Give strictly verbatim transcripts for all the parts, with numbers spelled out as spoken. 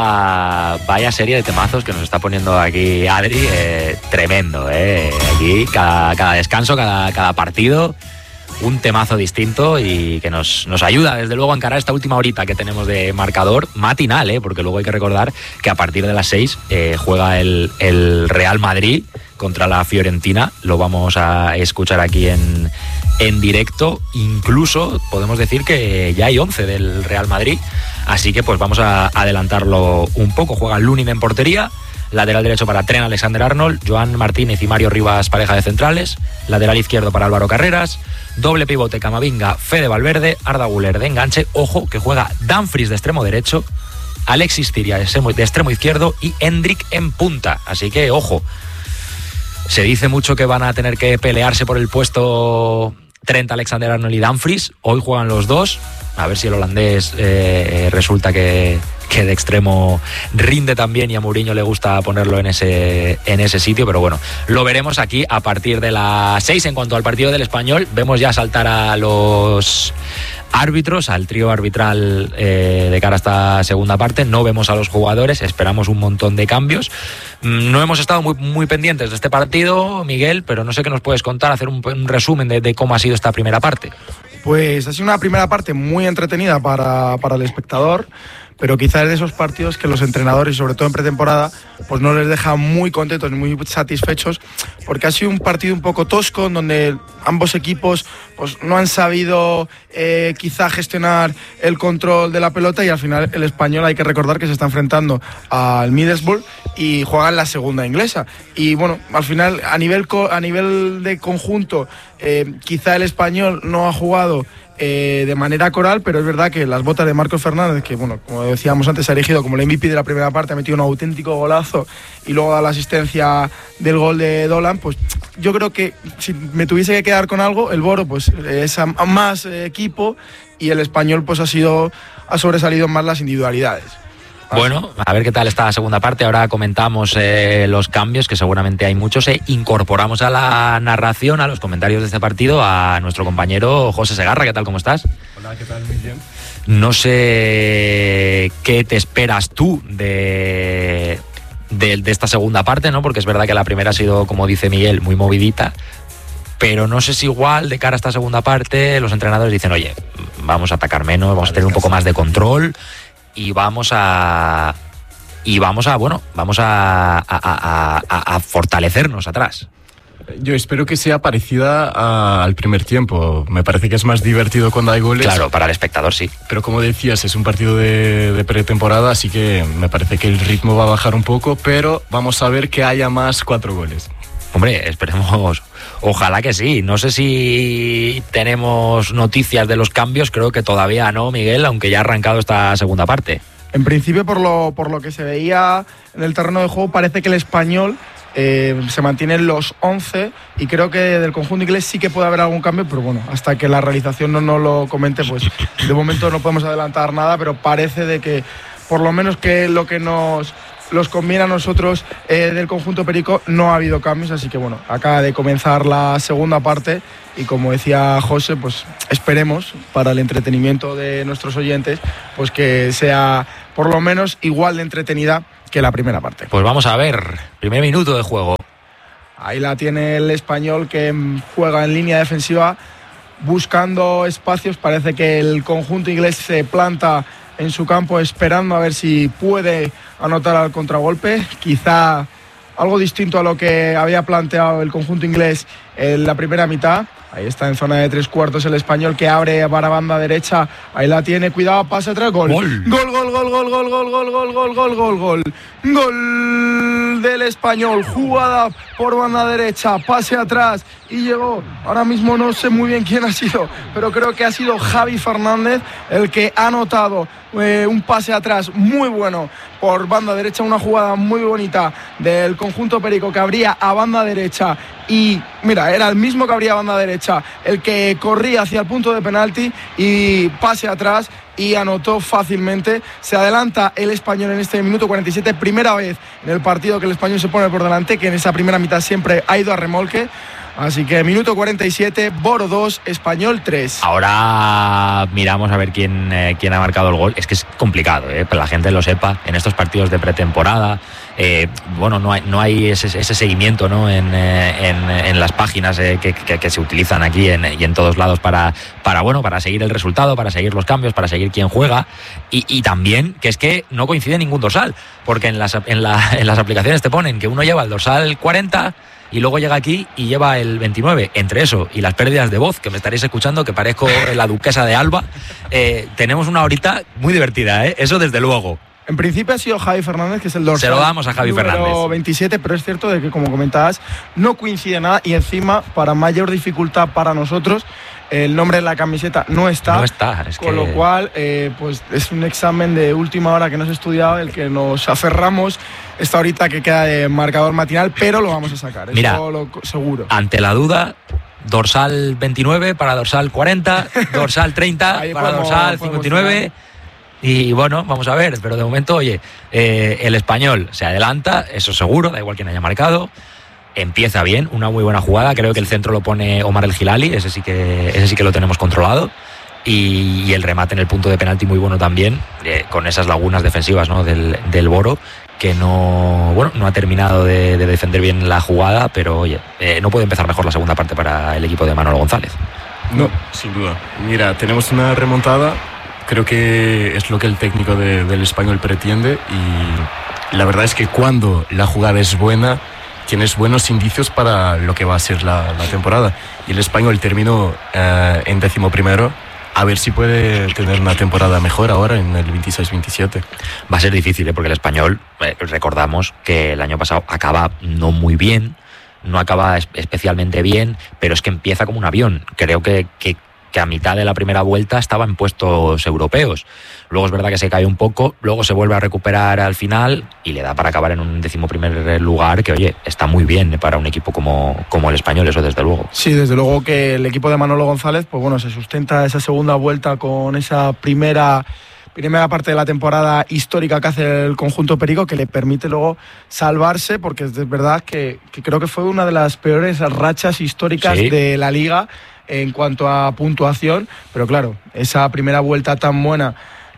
vaya, vaya serie de temazos que nos está poniendo aquí Adri, eh, tremendo, eh. Aquí cada, cada descanso, cada, cada partido, un temazo distinto y que nos, nos ayuda desde luego a encarar esta última horita que tenemos de marcador matinal, eh, porque luego hay que recordar que a partir de las seis eh, juega el, el Real Madrid contra la Fiorentina. Lo vamos a escuchar aquí en, en directo. Incluso podemos decir que ya hay once del Real Madrid, así que pues vamos a adelantarlo un poco. Juega Lunin en portería, lateral derecho para Trent Alexander-Arnold, Joan Martínez y Mario Rivas, pareja de centrales, lateral izquierdo para Álvaro Carreras, doble pivote Camavinga, Fede Valverde, Arda Güler de enganche. Ojo que juega Dumfries de extremo derecho, Alexis Ciria de extremo, de extremo izquierdo y Hendrik en punta, así que ojo. Se dice mucho que van a tener que pelearse por el puesto Trent Alexander-Arnold y Dumfries. Hoy juegan los dos. A ver si el holandés eh, resulta que, que de extremo rinde también y a Mourinho le gusta ponerlo en ese, en ese sitio. Pero bueno, lo veremos aquí a partir de las seis. En cuanto al partido del Español, vemos ya saltar a los árbitros, al trío arbitral eh, de cara a esta segunda parte. No vemos a los jugadores, esperamos un montón de cambios. No hemos estado muy, muy pendientes de este partido, Miguel, pero no sé qué nos puedes contar, hacer un, un resumen de, de cómo ha sido esta primera parte. Pues ha sido una primera parte muy entretenida para, para el espectador, pero quizás es de esos partidos que los entrenadores, sobre todo en pretemporada, pues no les deja muy contentos ni muy satisfechos, porque ha sido un partido un poco tosco, en donde ambos equipos pues no han sabido eh, quizá gestionar el control de la pelota, y al final el Español, hay que recordar que se está enfrentando al Middlesbrough y juega en la segunda inglesa. Y bueno, al final a nivel, co- a nivel de conjunto, eh, quizá el Español no ha jugado Eh, de manera coral, pero es verdad que las botas de Marcos Fernández, que bueno, como decíamos antes, se ha elegido como el M V P de la primera parte, ha metido un auténtico golazo y luego da la asistencia del gol de Dolan, pues yo creo que si me tuviese que quedar con algo, el Boro pues es a, a más eh, equipo, y el Español pues ha sido ha sobresalido más las individualidades. Bueno, a ver qué tal esta segunda parte. Ahora comentamos eh, los cambios, que seguramente hay muchos, e incorporamos a la narración, a los comentarios de este partido, a nuestro compañero José Segarra. ¿Qué tal? ¿Cómo estás? Hola, ¿qué tal? Muy bien. No sé qué te esperas tú de, de, de esta segunda parte, ¿no? Porque es verdad que la primera ha sido, como dice Miguel, muy movidita, pero no sé si igual de cara a esta segunda parte los entrenadores dicen, oye, vamos a atacar menos, vamos a tener un poco más de control y vamos a y vamos a bueno vamos a, a, a, a, a fortalecernos atrás. Yo espero que sea parecida a, al primer tiempo. Me parece que es más divertido cuando hay goles. Claro, para el espectador sí. Pero como decías, es un partido de, de pretemporada, así que me parece que el ritmo va a bajar un poco, pero vamos a ver que haya más cuatro goles. Hombre, esperemos, ojalá que sí. No sé si tenemos noticias de los cambios, creo que todavía no, Miguel, aunque ya ha arrancado esta segunda parte. En principio, por lo, por lo que se veía en el terreno de juego, parece que el Español eh, se mantiene en los once, y creo que del conjunto inglés sí que puede haber algún cambio, pero bueno, hasta que la realización no nos lo comente, pues de momento no podemos adelantar nada, pero parece de que por lo menos que lo que nos los conviene a nosotros eh, del conjunto perico no ha habido cambios, así que bueno, acaba de comenzar la segunda parte y como decía José, pues esperemos para el entretenimiento de nuestros oyentes pues que sea por lo menos igual de entretenida que la primera parte. Pues vamos a ver, primer minuto de juego. Ahí la tiene el Español, que juega en línea defensiva buscando espacios. Parece que el conjunto inglés se planta en su campo esperando a ver si puede anotar al contragolpe, quizá algo distinto a lo que había planteado el conjunto inglés en la primera mitad. Ahí está en zona de tres cuartos el Español, que abre para banda derecha, ahí la tiene, cuidado, pase atrás, gol. Gol, gol, gol, gol, gol, gol, gol, gol, gol, gol, gol, gol, gol. Gol del Español, jugada por banda derecha, pase atrás y llegó. Ahora mismo no sé muy bien quién ha sido, pero creo que ha sido Javi Fernández el que ha anotado eh, un pase atrás muy bueno por banda derecha, una jugada muy bonita del conjunto perico que abría a banda derecha. Y mira, era el mismo que abría a banda derecha el que corría hacia el punto de penalti y pase atrás y anotó fácilmente. Se adelanta el Español en este minuto cuarenta y siete, primera vez en el partido que el Español se pone por delante, que en esa primera mitad siempre ha ido a remolque. Así que minuto cuarenta y siete, Boro dos, Español tres. Ahora miramos a ver quién, eh, quién ha marcado el gol. Es que es complicado, ¿eh? Que la gente lo sepa. En estos partidos de pretemporada, eh, bueno, no hay, no hay ese, ese seguimiento, ¿no? en, eh, en, en las páginas eh, que, que, que se utilizan aquí en, y en todos lados para, para, bueno, para seguir el resultado, para seguir los cambios, para seguir quién juega. Y, y también que es que no coincide ningún dorsal, porque en las, en, la, en las aplicaciones te ponen que uno lleva el dorsal cuarenta y luego llega aquí y lleva el veintinueve. Entre eso y las pérdidas de voz, que me estaréis escuchando, que parezco la duquesa de Alba, eh, tenemos una horita muy divertida, ¿eh? Eso desde luego. En principio ha sido Javi Fernández, que es el dorsal. Se lo damos a Javi número Fernández. veintisiete, pero es cierto de que, como comentabas, no coincide nada y encima, para mayor dificultad para nosotros, el nombre de la camiseta no está. No está, es con que... lo cual, eh, pues es un examen de última hora que no se ha estudiado, el que nos aferramos esta horita que queda de marcador matinal, pero lo vamos a sacar. Mira, eso lo seguro. Ante la duda, dorsal veintinueve para dorsal cuarenta, dorsal treinta Ahí para podemos, dorsal podemos cincuenta y nueve. Y bueno, vamos a ver, pero de momento, oye, eh, el Español se adelanta, eso seguro, da igual quién haya marcado. Empieza bien, una muy buena jugada. Creo que el centro lo pone Omar El Hilali, ese sí que, ese sí que lo tenemos controlado. Y, y el remate en el punto de penalti muy bueno también, eh, con esas lagunas defensivas, ¿no? del, del Boro, que no, bueno, no ha terminado de, de defender bien la jugada, pero oye, eh, no puede empezar mejor la segunda parte para el equipo de Manolo González. No, sin duda. Mira, tenemos una remontada, creo que es lo que el técnico de, del Español pretende, y la verdad es que cuando la jugada es buena, tienes buenos indicios para lo que va a ser la, la temporada. Y el Español terminó eh, en décimo primero. A ver si puede tener una temporada mejor ahora en el veintiséis veintisiete. Va a ser difícil, ¿eh? Porque el Español, eh, recordamos que el año pasado acaba no muy bien, no acaba especialmente bien, pero es que empieza como un avión. Creo que, que, que a mitad de la primera vuelta estaba en puestos europeos. Luego es verdad que se cae un poco, luego se vuelve a recuperar al final y le da para acabar en un decimoprimer lugar, que oye, está muy bien para un equipo como, como el Español, eso desde luego. Sí, desde luego que el equipo de Manolo González, pues bueno, se sustenta esa segunda vuelta con esa primera primera parte de la temporada histórica que hace el conjunto perico, que le permite luego salvarse, porque es verdad que, que creo que fue una de las peores rachas históricas sí. de la liga en cuanto a puntuación, pero claro, esa primera vuelta tan buena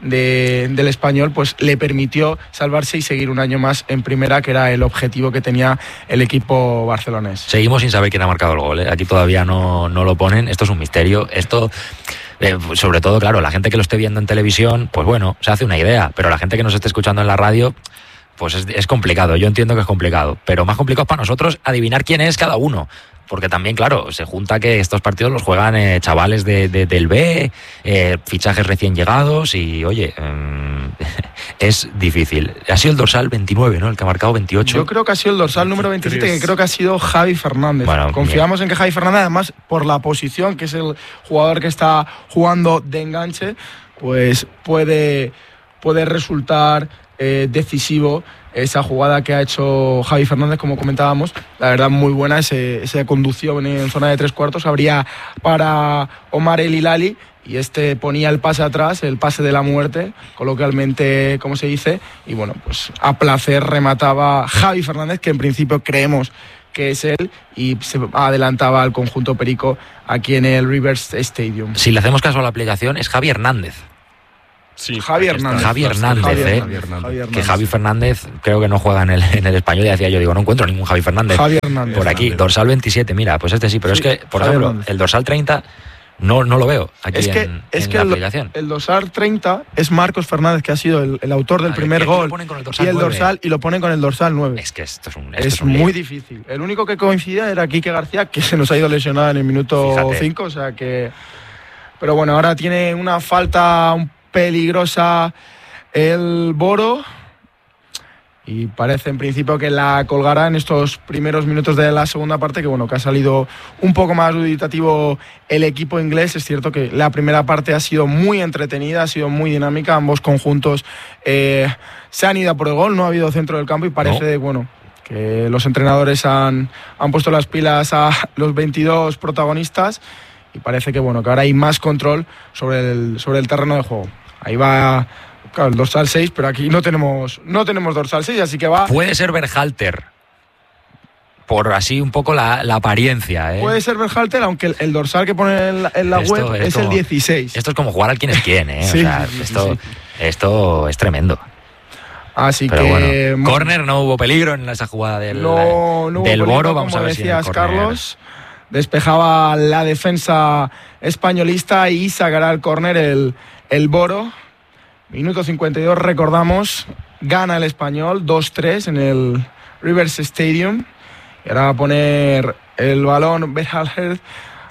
De, del Español pues le permitió salvarse y seguir un año más en primera, que era el objetivo que tenía el equipo barcelonés. Seguimos sin saber quién ha marcado el gol, ¿eh? Aquí todavía no, no lo ponen, esto es un misterio, esto eh, sobre todo, claro, la gente que lo esté viendo en televisión, pues bueno, se hace una idea, pero la gente que nos esté escuchando en la radio, pues es, es complicado, yo entiendo que es complicado, pero más complicado es para nosotros adivinar quién es cada uno. Porque también, claro, se junta que estos partidos los juegan eh, chavales de, de, del B, eh, fichajes recién llegados y, oye, eh, es difícil. Ha sido el dorsal veintinueve, ¿no? El que ha marcado veintiocho. Yo creo que ha sido el dorsal número veintisiete, que creo que ha sido Javi Fernández. Bueno, confiamos bien en que Javi Fernández, además, por la posición, que es el jugador que está jugando de enganche, pues puede, puede resultar eh, decisivo esa jugada que ha hecho Javi Fernández, como comentábamos, la verdad muy buena, ese, esa conducción en zona de tres cuartos, habría para Omar El Hilali y este ponía el pase atrás, el pase de la muerte, coloquialmente como se dice, y bueno, pues a placer remataba Javi Fernández, que en principio creemos que es él, y se adelantaba al conjunto perico aquí en el Rivers Stadium. Si le hacemos caso a la aplicación, es Javi Hernández. Sí, Javi Hernández. Javi Hernández, Javi ¿eh? Hernández, Javi Hernández. Que Javi Fernández creo que no juega en el, en el Español, y decía yo, digo, no encuentro ningún Javi Fernández. Javi Hernández. Por aquí, Hernández. Dorsal veintisiete, mira, pues este sí, pero sí, es que, por Javi ejemplo, Hernández. El dorsal treinta no, no lo veo aquí es que, en, es en que la el, aplicación. El dorsal treinta es Marcos Fernández, que ha sido el, el autor del ah, primer gol, el y el dorsal, y lo ponen con el dorsal nueve. Es que esto es un esto Es, es un muy difícil. El único que coincidía era Quique García, que se nos ha ido lesionado en el minuto cinco, o sea que... Pero bueno, ahora tiene una falta peligrosa el Boro y parece en principio que la colgará en estos primeros minutos de la segunda parte, que bueno, que ha salido un poco más dubitativo el equipo inglés. Es cierto que la primera parte ha sido muy entretenida, ha sido muy dinámica, ambos conjuntos eh, se han ido a por el gol, no ha habido centro del campo y parece, no. bueno, que los entrenadores han, han puesto las pilas a los veintidós protagonistas y parece que bueno, que ahora hay más control sobre el, sobre el terreno de juego. Ahí va... Claro, el dorsal seis, pero aquí no tenemos no tenemos dorsal seis, así que va... Puede ser Berhalter. por así un poco la, la apariencia. ¿eh? Puede ser Berhalter, aunque el, el dorsal que pone en la, en la Esto web es es como- el dieciséis. Esto es como jugar al quién es quién, ¿eh? Sí, o sea, sí, sí, esto, sí. esto es tremendo. Así Pero que bueno, córner, no hubo peligro en esa jugada del, no, no hubo del peligro, Boro. Vamos como a ver si en el decías, córner- Carlos. Despejaba la defensa españolista y sacará el córner el, el Boro. Minuto cincuenta y dos, recordamos. Gana el Español dos tres en el Rivers Stadium. Y ahora va a poner el balón Berhalter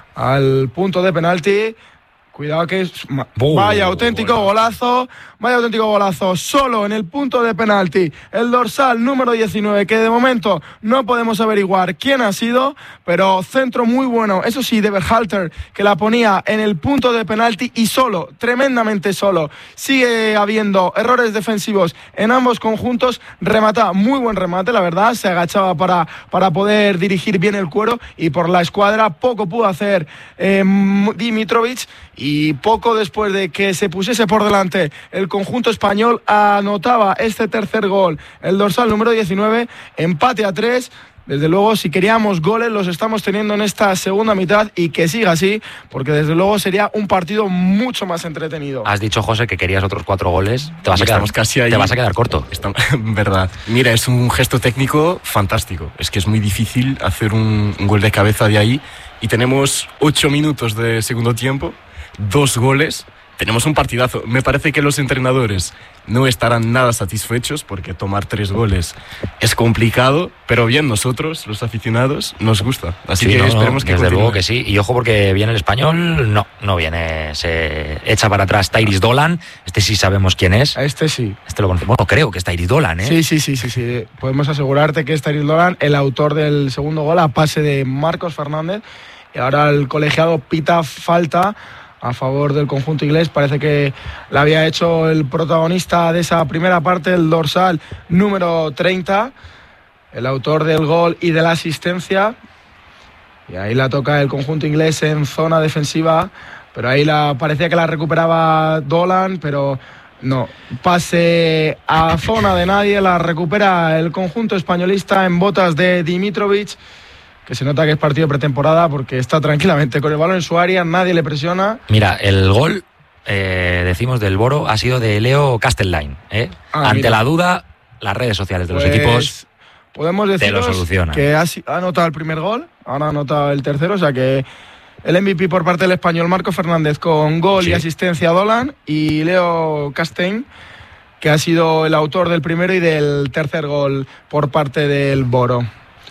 al punto de penalti. Cuidado que es... Uh, Vaya auténtico golazo. Vaya auténtico golazo. Solo en el punto de penalti. El dorsal número diecinueve, que de momento no podemos averiguar quién ha sido, pero centro muy bueno. Eso sí, de Berhalter, que la ponía en el punto de penalti y solo, tremendamente solo. Sigue habiendo errores defensivos en ambos conjuntos. Remata, muy buen remate, la verdad. Se agachaba para, para poder dirigir bien el cuero y por la escuadra poco pudo hacer eh, Dimitrovic. Y poco después de que se pusiese por delante el conjunto español, anotaba este tercer gol el dorsal número diecinueve, empate a tres. Desde luego, si queríamos goles, los estamos teniendo en esta segunda mitad y que siga así, porque desde luego sería un partido mucho más entretenido. Has dicho, José, que querías otros cuatro goles. Te vas a quedar, Estamos casi ahí. te vas a quedar corto. Está, verdad. Mira, es un gesto técnico fantástico. Es que es muy difícil hacer un, un gol de cabeza de ahí. Y tenemos ocho minutos de segundo tiempo, dos goles. Tenemos un partidazo. Me parece que los entrenadores no estarán nada satisfechos porque tomar tres goles es complicado, pero bien, nosotros, los aficionados, nos gusta. Así Sí, que no, esperemos no, que desde continúe. luego que sí. Y ojo, porque viene el Español, no, no viene, se echa para atrás Tyrese Dolan. Este sí sabemos quién es. A este sí. Este lo conocemos. Bueno, creo que es Tyrese Dolan, ¿eh? Sí, sí, sí, sí, sí. Podemos asegurarte que es Tyrese Dolan, el autor del segundo gol a pase de Marcos Fernández. Y ahora el colegiado pita falta a favor del conjunto inglés. Parece que la había hecho el protagonista de esa primera parte, el dorsal número treinta, el autor del gol y de la asistencia. Y ahí la toca el conjunto inglés en zona defensiva, pero ahí la, parecía que la recuperaba Dolan, pero no. Pase a zona de nadie, la recupera el conjunto españolista en botas de Dimitrovic, que se nota que es partido de pretemporada porque está tranquilamente con el balón en su área, nadie le presiona. Mira, el gol, eh, decimos, del Boro ha sido de Leo Castelline. ¿eh? Ah, Ante mira. la duda, las redes sociales de Pues, los equipos podemos te lo deciros solucionan. que ha, si- ha anotado el primer gol, ahora ha anotado el tercero, o sea que el M V P por parte del español Marco Fernández con gol Sí. y asistencia a Dolan, y Leo Castein, que ha sido el autor del primero y del tercer gol por parte del Boro.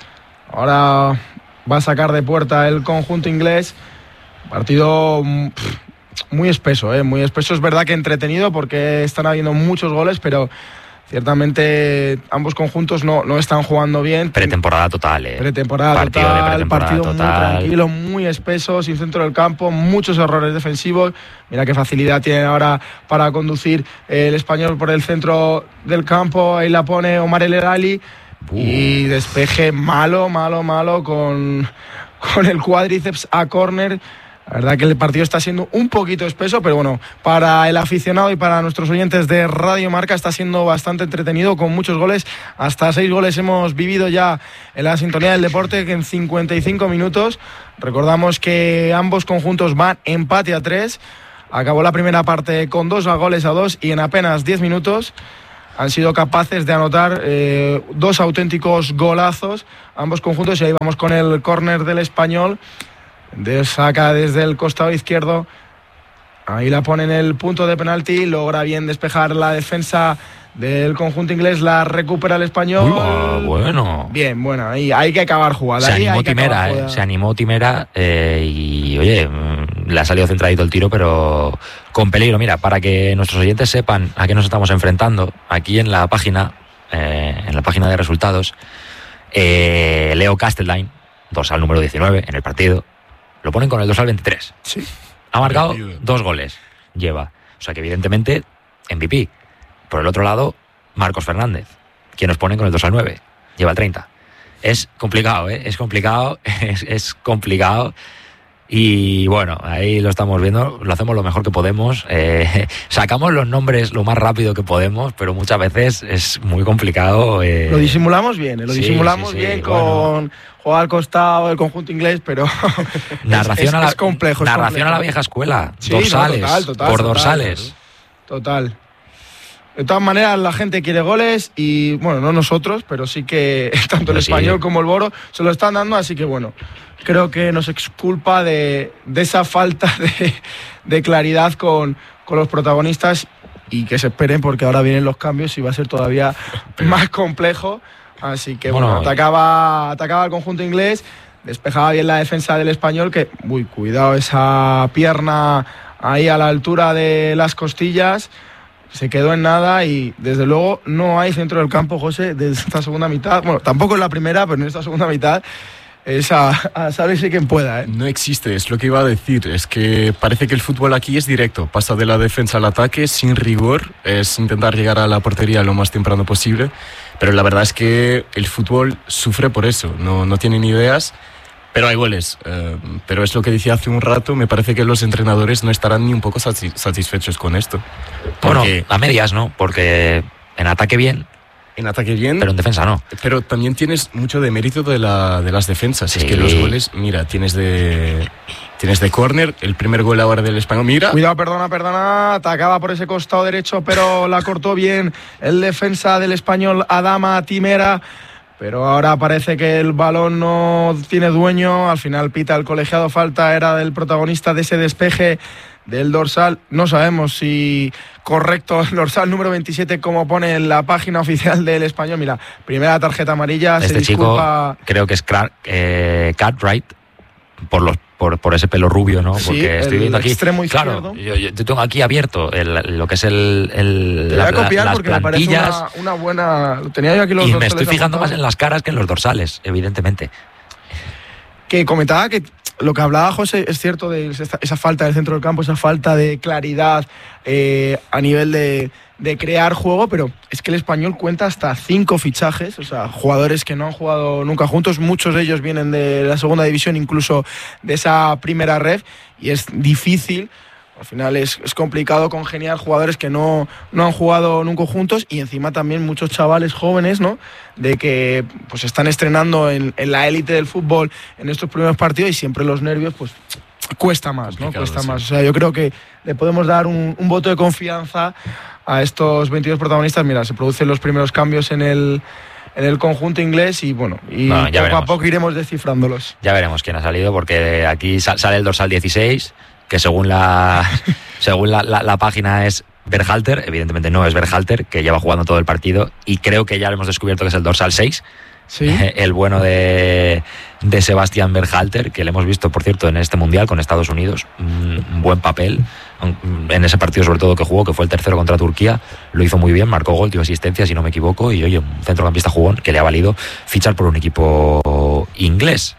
Ahora va a sacar de puerta el conjunto inglés. Partido mm, pff, muy espeso, ¿eh? muy espeso. Es verdad que entretenido porque están habiendo muchos goles, pero ciertamente ambos conjuntos no, no están jugando bien. Pretemporada total, ¿eh? Pretemporada Partido de total, pretemporada partido total. muy tranquilo, muy espeso, sin centro del campo, muchos errores defensivos. Mira qué facilidad tiene ahora para conducir el español por el centro del campo. Ahí la pone Omar El Herali. Uh. Y despeje malo, malo, malo con, con el cuádriceps a córner. La verdad que el partido está siendo un poquito espeso, pero bueno, para el aficionado y para nuestros oyentes de Radio Marca está siendo bastante entretenido, con muchos goles. Hasta seis goles hemos vivido ya en la sintonía del deporte, que en cincuenta y cinco minutos. Recordamos que ambos conjuntos van empate a tres. Acabó la primera parte con dos goles a dos y en apenas diez minutos han sido capaces de anotar eh, dos auténticos golazos ambos conjuntos. Y ahí vamos con el córner del español. De saca desde el costado izquierdo. Ahí la pone en el punto de penalti. Logra bien despejar la defensa del conjunto inglés. La recupera el español. Uh, bueno. Bien, bueno, ahí hay que acabar jugada. Se ahí animó hay que Timera, acabar eh, jugada. se animó Timera eh, y oye, mm, le ha salido centradito el tiro, pero con peligro. Mira, para que nuestros oyentes sepan a qué nos estamos enfrentando, aquí en la página, eh, en la página de resultados, eh, Leo Castelline, dorsal número diecinueve en el partido, lo ponen con el dorsal veintitrés. Sí. Ha marcado Divertido. dos goles, lleva. O sea que evidentemente M V P. Por el otro lado, Marcos Fernández, quien nos pone con el dorsal nueve, lleva el treinta. Es complicado, ¿eh? Es complicado, es, es complicado. Y bueno, ahí lo estamos viendo, lo hacemos lo mejor que podemos, eh, sacamos los nombres lo más rápido que podemos, pero muchas veces es muy complicado. Eh. Lo disimulamos bien, eh, lo sí, disimulamos sí, sí, bien bueno. con jugar al costado del conjunto inglés, pero narración es, a la, es complejo. Es narración complejo. a la vieja escuela, Sí, dorsales, no, total, total, por total, dorsales. Total. De todas maneras, la gente quiere goles y, bueno, no nosotros, pero sí que tanto Pero el sí. español como el Boro se lo están dando, así que, bueno, creo que nos exculpa de, de esa falta de, de claridad con, con los protagonistas y que se esperen porque ahora vienen los cambios y va a ser todavía más complejo. Así que, bueno, Bueno, atacaba, atacaba el conjunto inglés, despejaba bien la defensa del español, que, uy, cuidado, esa pierna ahí a la altura de las costillas. Se quedó en nada y desde luego no hay centro del campo, José, de esta segunda mitad. Bueno, tampoco en la primera, pero en esta segunda mitad es a, a sálvese quien pueda, ¿eh? No existe, es lo que iba a decir. Es que parece que el fútbol aquí es directo. Pasa de la defensa al ataque sin rigor. Es intentar llegar a la portería lo más temprano posible. Pero la verdad es que el fútbol sufre por eso. No, no tienen ideas. Pero hay goles, eh, pero es lo que decía hace un rato, me parece que los entrenadores no estarán ni un poco satis- satisfechos con esto. Bueno, Porque a medias no, porque en ataque bien, en ataque bien, pero en defensa no. pero también tienes mucho de mérito de, la, de las defensas. Sí. Es que los goles, mira, tienes de tienes de córner, el primer gol ahora del español, mira. Cuidado, perdona, perdona, atacaba por ese costado derecho, pero la cortó bien el defensa del español Adama Timera. Pero ahora parece que el balón no tiene dueño. Al final pita el colegiado falta, era del protagonista de ese despeje del dorsal. No sabemos si correcto el dorsal número veintisiete, como pone en la página oficial del español. Mira, primera tarjeta amarilla. Este se disculpa. chico creo que es Clark, eh, Cartwright, por los por, por ese pelo rubio, ¿no? Porque Sí, estoy el viendo aquí. extremo Claro, izquierdo. yo, yo tengo aquí abierto el, lo que es el, el Te voy la- a copiar las porque me parece plantillas. una, una buena. Tenía yo aquí los Y me dorsales estoy fijando apuntados. más en las caras que en los dorsales, evidentemente. Que comentaba que lo que hablaba José es cierto de esa, esa falta del centro del campo, esa falta de claridad eh, a nivel de, de crear juego, pero es que el español cuenta hasta cinco fichajes, o sea, jugadores que no han jugado nunca juntos, muchos de ellos vienen de la segunda división, incluso de esa primera ref, y es difícil. Al final es, es complicado congeniar jugadores que no, no han jugado nunca juntos y encima también muchos chavales jóvenes, ¿no? De que pues están estrenando en, en la élite del fútbol en estos primeros partidos y siempre los nervios pues cuesta más, ¿no? Complicado, Cuesta sí. más. O sea, yo creo que le podemos dar un, un voto de confianza a estos veintidós protagonistas. Mira, se producen los primeros cambios en el, en el conjunto inglés y bueno, y Bueno, ya poco veremos. a poco iremos descifrándolos. Ya veremos quién ha salido, porque aquí sa- sale el dorsal dieciséis, que según la según la, la, la página es Berhalter, evidentemente no es Berhalter, que lleva jugando todo el partido, y creo que ya lo hemos descubierto que es el dorsal seis, Sí. el bueno de, de Sebastián Berhalter, que le hemos visto, por cierto, en este Mundial con Estados Unidos, un, un buen papel, en ese partido sobre todo que jugó, que fue el tercero contra Turquía, lo hizo muy bien, marcó gol, dio asistencia, si no me equivoco, y oye, un centrocampista jugón que le ha valido fichar por un equipo inglés.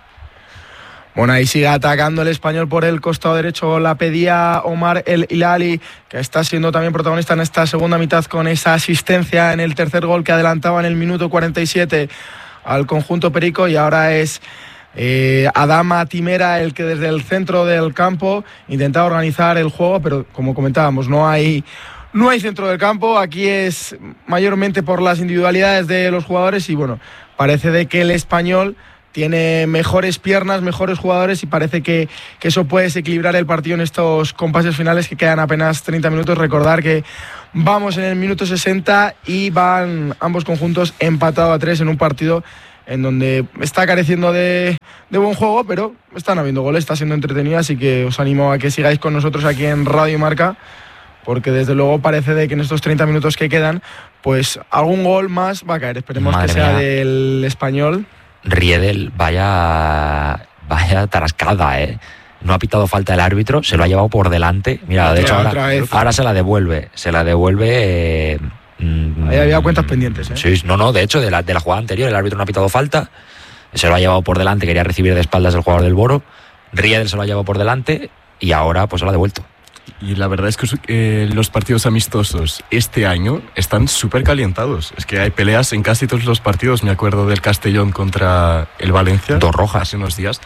Bueno, ahí sigue atacando el español por el costado derecho, la pedía Omar El Hilali, que está siendo también protagonista en esta segunda mitad con esa asistencia en el tercer gol que adelantaba en el minuto cuarenta y siete al conjunto perico, y ahora es eh, Adama Timera el que desde el centro del campo intenta organizar el juego, pero como comentábamos, no hay... No hay centro del campo, aquí es mayormente por las individualidades de los jugadores y bueno, parece de que el español tiene mejores piernas, mejores jugadores y parece que, que eso puede desequilibrar el partido en estos compases finales que quedan apenas treinta minutos. Recordar que vamos en el minuto sesenta y van ambos conjuntos empatados a tres en un partido en donde está careciendo de, de buen juego, pero están habiendo goles, está siendo entretenido, así que os animo a que sigáis con nosotros aquí en Radio Marca, porque desde luego parece de que en estos treinta minutos que quedan, pues algún gol más va a caer. Esperemos Madre que sea mía. del español. Riedel, vaya vaya tarascada, ¿eh? No ha pitado falta el árbitro, se lo ha llevado por delante. Mira, de Otra- hecho ahora, otra vez. ahora se la devuelve, se la devuelve... Eh, mm, Ahí había cuentas pendientes, ¿eh? Sí, no, no, de hecho, de la, de la jugada anterior el árbitro no ha pitado falta, se lo ha llevado por delante, quería recibir de espaldas el jugador del Boro, Riedel se lo ha llevado por delante y ahora pues se lo ha devuelto. Y la verdad es que eh, los partidos amistosos este año están súper calientados. Es que hay peleas en casi todos los partidos. Me acuerdo del Castellón contra el Valencia. Dos rojas. Hace unos días.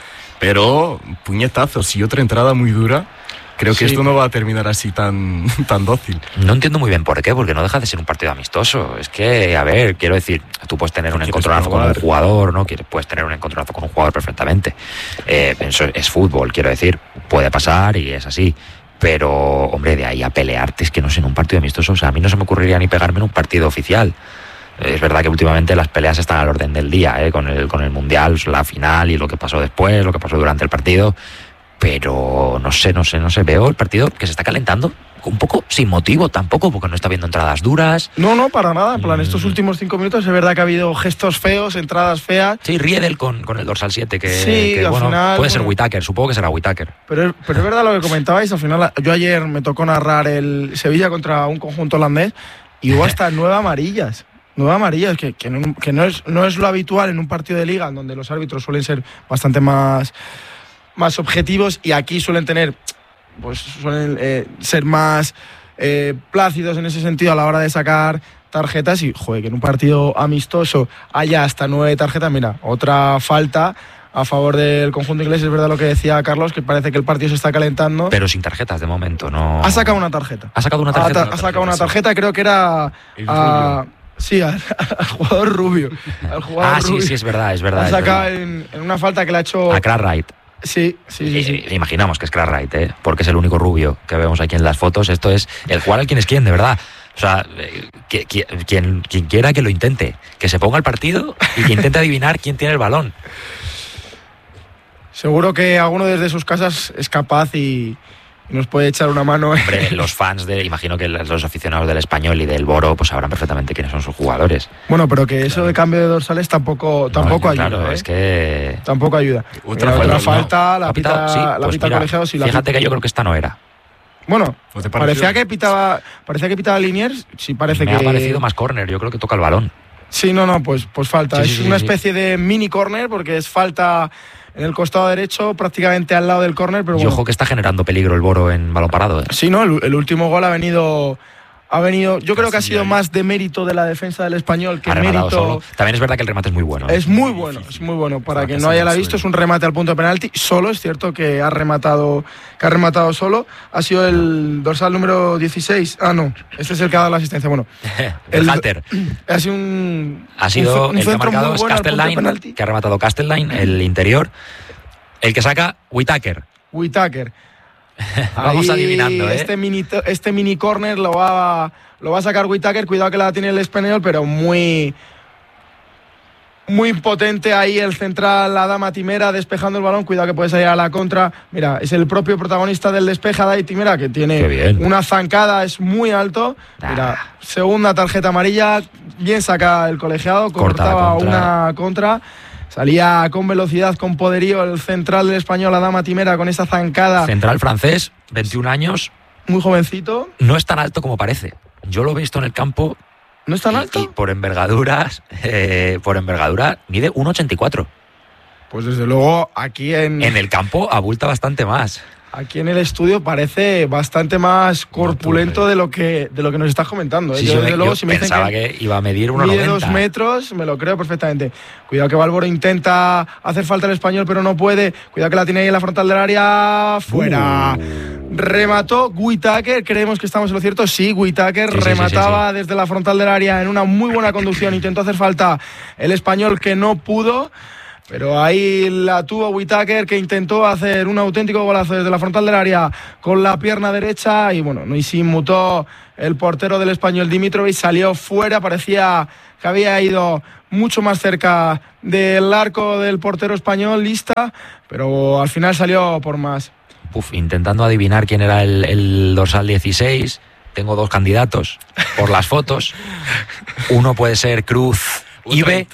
pero puñetazos y otra entrada muy dura. Creo que sí. esto no va a terminar así tan, tan dócil. No entiendo muy bien por qué, porque no deja de ser un partido amistoso. Es que, a ver, quiero decir, tú puedes tener un encontronazo con un jugador, ¿no? Puedes tener un encontronazo con un jugador perfectamente. Eh, eso es fútbol, quiero decir, puede pasar y es así. Pero, hombre, de ahí a pelearte, es que no sé, en un partido amistoso, o sea, a mí no se me ocurriría ni pegarme en un partido oficial. Es verdad que últimamente las peleas están al orden del día, ¿eh? con el, con el Mundial, la final y lo que pasó después, lo que pasó durante el partido. Pero no sé, no sé, no sé. Veo el partido que se está calentando un poco sin motivo tampoco, porque no está viendo entradas duras. No, no, para nada. En plan, estos últimos cinco minutos es verdad que ha habido gestos feos, entradas feas. Sí, Riedel con, con el dorsal siete, que, sí, que al bueno, final, puede ser bueno, Whittaker, supongo que será Whittaker. Pero, pero es verdad lo que comentabais, al final yo ayer me tocó narrar el Sevilla contra un conjunto holandés y hubo hasta nueve amarillas. Nueve amarillas, que, que, no, que no, es, no es lo habitual en un partido de liga, en donde los árbitros suelen ser bastante más... más objetivos y aquí suelen tener, pues suelen eh, ser más eh, plácidos en ese sentido a la hora de sacar tarjetas y, joder, que en un partido amistoso haya hasta nueve tarjetas. Mira, otra falta a favor del conjunto inglés. Es verdad lo que decía Carlos, que parece que el partido se está calentando. Pero sin tarjetas de momento, no... Ha sacado una tarjeta. ¿Ha sacado una tarjeta? Ha, ta- ha sacado una tarjeta, creo que era... A, sí, al, al jugador rubio. Al jugador ah, sí, rubio. sí, es verdad, es verdad. Ha es sacado verdad. En, en una falta que le ha hecho... A Cartwright. Sí, sí, sí. sí. Eh, imaginamos que es Cartwright, ¿eh? Porque es el único rubio que vemos aquí en las fotos. Esto es el jugar al quién es quién, de verdad. O sea, eh, que, que, quien, quien quiera que lo intente, que se ponga el partido y que intente adivinar quién tiene el balón. Seguro que alguno desde sus casas es capaz y, y nos puede echar una mano. Hombre, los fans, de, imagino que los aficionados del Español y del Boro pues sabrán perfectamente quiénes son sus jugadores. Bueno, pero que eso claro. de cambio de dorsales tampoco, tampoco no, ayuda. Claro, ¿eh? es que... Tampoco ayuda. Otra, Mira, otra no, falta, la pita, pitado, sí, la pues pita mira, colegiado. Sí, la fíjate pita. que yo creo que esta no era. Bueno, ¿te parecía que pitaba parecía que pitaba Liniers, sí parece Me que... ha parecido más córner, yo creo que toca el balón. Sí, no, no, pues, pues falta. Sí, es sí, una sí, especie sí. de mini córner porque es falta en el costado derecho, prácticamente al lado del córner. Pero y bueno. ojo que está generando peligro el Boro en balón parado. ¿eh? Sí, no, el, el último gol ha venido... Ha venido, yo creo que ha sido más de mérito de la defensa del Español que mérito. Solo. También es verdad que el remate es muy bueno. Es muy bueno, es muy bueno. Para quien no haya la visto, es un remate al punto de penalti. Solo es cierto que ha rematado, que ha rematado solo. Ha sido el dorsal número dieciséis. Ah, no, este es el que ha dado la asistencia. Bueno, el Halter. Ha sido un. Ha sido un, un el que ha marcado es Castelline, que ha rematado Castelline, el interior. El que saca Whittaker. Whittaker. Vamos Ahí, adivinando, ¿eh? Este mini, este mini corner lo va, lo va a sacar Whittaker. Cuidado que la tiene el Español, pero muy, muy potente ahí el central, Adama Timera, despejando el balón. Cuidado que puede salir a la contra. Mira, es el propio protagonista del despeje, Adai Timera, que tiene una zancada, es muy alto. Mira, ah. segunda tarjeta amarilla, bien saca el colegiado, cortaba contra. una contra. Salía con velocidad, con poderío el central del Español, Adama Timera, con esa zancada. Central francés, veintiún años. Muy jovencito. No es tan alto como parece. Yo lo he visto en el campo. ¿No es tan y, alto? Y por envergaduras, eh, por envergadura, mide uno ochenta y cuatro. Pues desde luego aquí en... En el campo abulta bastante más. Aquí en el estudio parece bastante más corpulento de lo que de lo que nos estás comentando. ¿eh? Sí, yo, yo, desde me, luego, yo si me pensaba dicen que, que iba a medir uno mide noventa. dos metros, me lo creo perfectamente. Cuidado que Balboro intenta hacer falta el Español, pero no puede. Cuidado que la tiene ahí en la frontal del área. Fuera. Uh. Remató Whittaker. Creemos que estamos en lo cierto. Sí, Whittaker sí, remataba sí, sí, sí. desde la frontal del área en una muy buena conducción. Intentó hacer falta el Español, que no pudo. Pero ahí la tuvo Whittaker, que intentó hacer un auténtico golazo desde la frontal del área con la pierna derecha y bueno, no y se inmutó el portero del Español, Dimitrovic, salió fuera, parecía que había ido mucho más cerca del arco del portero español, lista, pero al final salió por más. Uf, intentando adivinar quién era el, el dorsal dieciséis, tengo dos candidatos por las fotos. Uno puede ser Cruz Ibe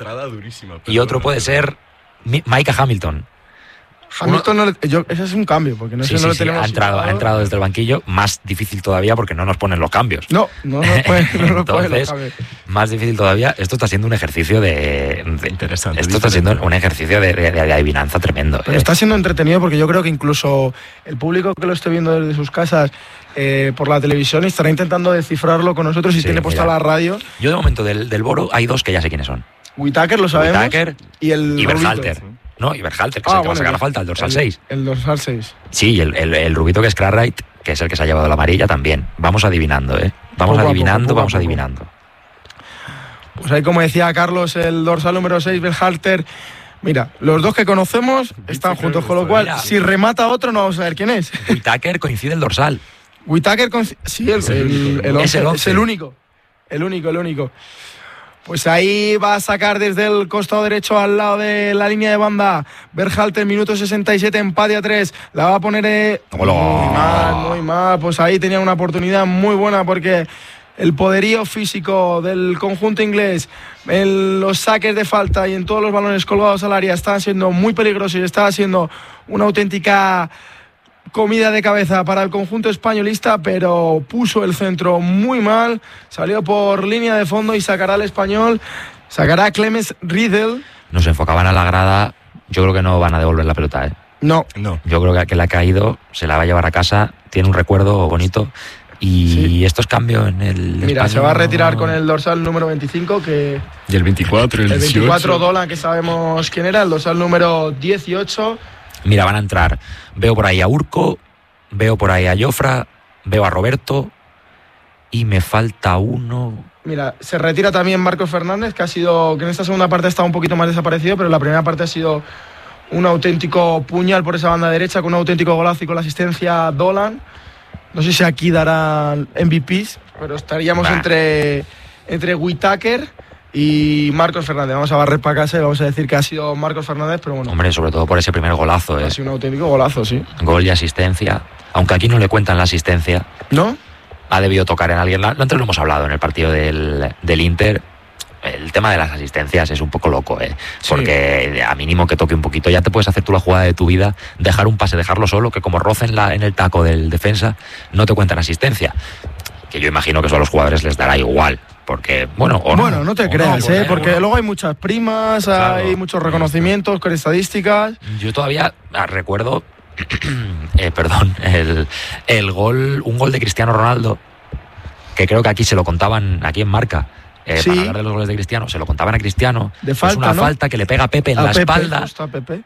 y otro puede ser Micah Hamilton. Hamilton no le, yo, ese es un cambio, porque no, sí, sé, sí, no lo sí, tenemos. Ha entrado, ha entrado desde el banquillo, más difícil todavía porque no nos ponen los cambios. No, no, no, puede, no lo Entonces, los cambios. Más difícil todavía. Esto está siendo un ejercicio de. de Interesante. Esto está siendo un ejercicio de, de, de adivinanza tremendo. Pero eh. está siendo entretenido porque yo creo que incluso el público que lo esté viendo desde sus casas eh, por la televisión estará intentando descifrarlo con nosotros y sí, tiene puesta la radio. Yo de momento del, del Boro hay dos que ya sé quiénes son. Whittaker lo sabemos. Whittaker y el y Berhalter. No, y Berhalter, que Ah, es el que va a bueno, sacar ya. la falta, el dorsal El- seis. El dorsal seis. Sí, el, el, el rubito que es Cartwright, que es el que se ha llevado la amarilla también. Vamos adivinando, ¿eh? Vamos Poco a adivinando, poco, poco a vamos poco. adivinando. Pues ahí, como decía Carlos, el dorsal número seis, Berhalter. Mira, los dos que conocemos están claro, juntos, con lo está cual, bien. si remata otro, no vamos a ver quién es. Whittaker coincide el dorsal. Whittaker, con... sí, el, el, el Es el once, once. es el único. El único, el único. Pues ahí va a sacar desde el costado derecho al lado de la línea de banda Berhalter, minuto sesenta y siete, empate a tres. La va a poner eh, ¡Hola! muy mal, muy mal. Pues ahí tenía una oportunidad muy buena porque el poderío físico del conjunto inglés en los saques de falta y en todos los balones colgados al área estaba siendo muy peligroso y estaba siendo una auténtica comida de cabeza para el conjunto españolista, pero puso el centro muy mal, salió por línea de fondo y sacará al español, sacará a Clemens Riedel. Nos enfocaban a la grada. Yo creo que no van a devolver la pelota, ¿eh? No, No. Yo creo que, que le ha caído, se la va a llevar a casa, tiene un recuerdo bonito. Y Sí. estos cambios en el. mira, se español va a retirar no- con el dorsal número veinticinco, que Y el veinticuatro, el, el dieciocho. veinticuatro Dolan, que sabemos quién era, el dorsal número dieciocho. Mira, van a entrar. Veo por ahí a Urco, veo por ahí a Jofra, veo a Roberto y me falta uno. Mira, se retira también Marcos Fernández, que ha sido, que en esta segunda parte ha estado un poquito más desaparecido, pero en la primera parte ha sido un auténtico puñal por esa banda derecha, con un auténtico golazo y con la asistencia Dolan. No sé si aquí darán M V Ps, pero estaríamos Bah. entre, entre Whittaker y Marcos Fernández. Vamos a barrer para casa y vamos a decir que ha sido Marcos Fernández, pero bueno, Hombre, sobre todo por ese primer golazo, ¿eh? ha sido un auténtico golazo, sí. Gol y asistencia. Aunque aquí no le cuentan la asistencia, ¿No? ha debido tocar en alguien. La- Antes lo hemos hablado en el partido del, del Inter. El tema de las asistencias es un poco loco, ¿eh? Sí. Porque a mínimo que toque un poquito, ya te puedes hacer tú la jugada de tu vida, dejar un pase, dejarlo solo, que como roce en, la, en el taco del defensa, no te cuentan asistencia. Que yo imagino que eso a los jugadores les dará igual. Porque, bueno, o Bueno, no te o creas, ¿eh? Porque bueno. luego hay muchas primas, Claro. hay muchos reconocimientos con estadísticas. Yo todavía ah, recuerdo, eh, perdón, el, el gol, un gol de Cristiano Ronaldo, que creo que aquí se lo contaban, aquí en Marca, eh, Sí. para hablar de los goles de Cristiano, se lo contaban a Cristiano. De Es falta, una ¿no? falta que le pega a Pepe en A la Pepe, espalda. justo a Pepe.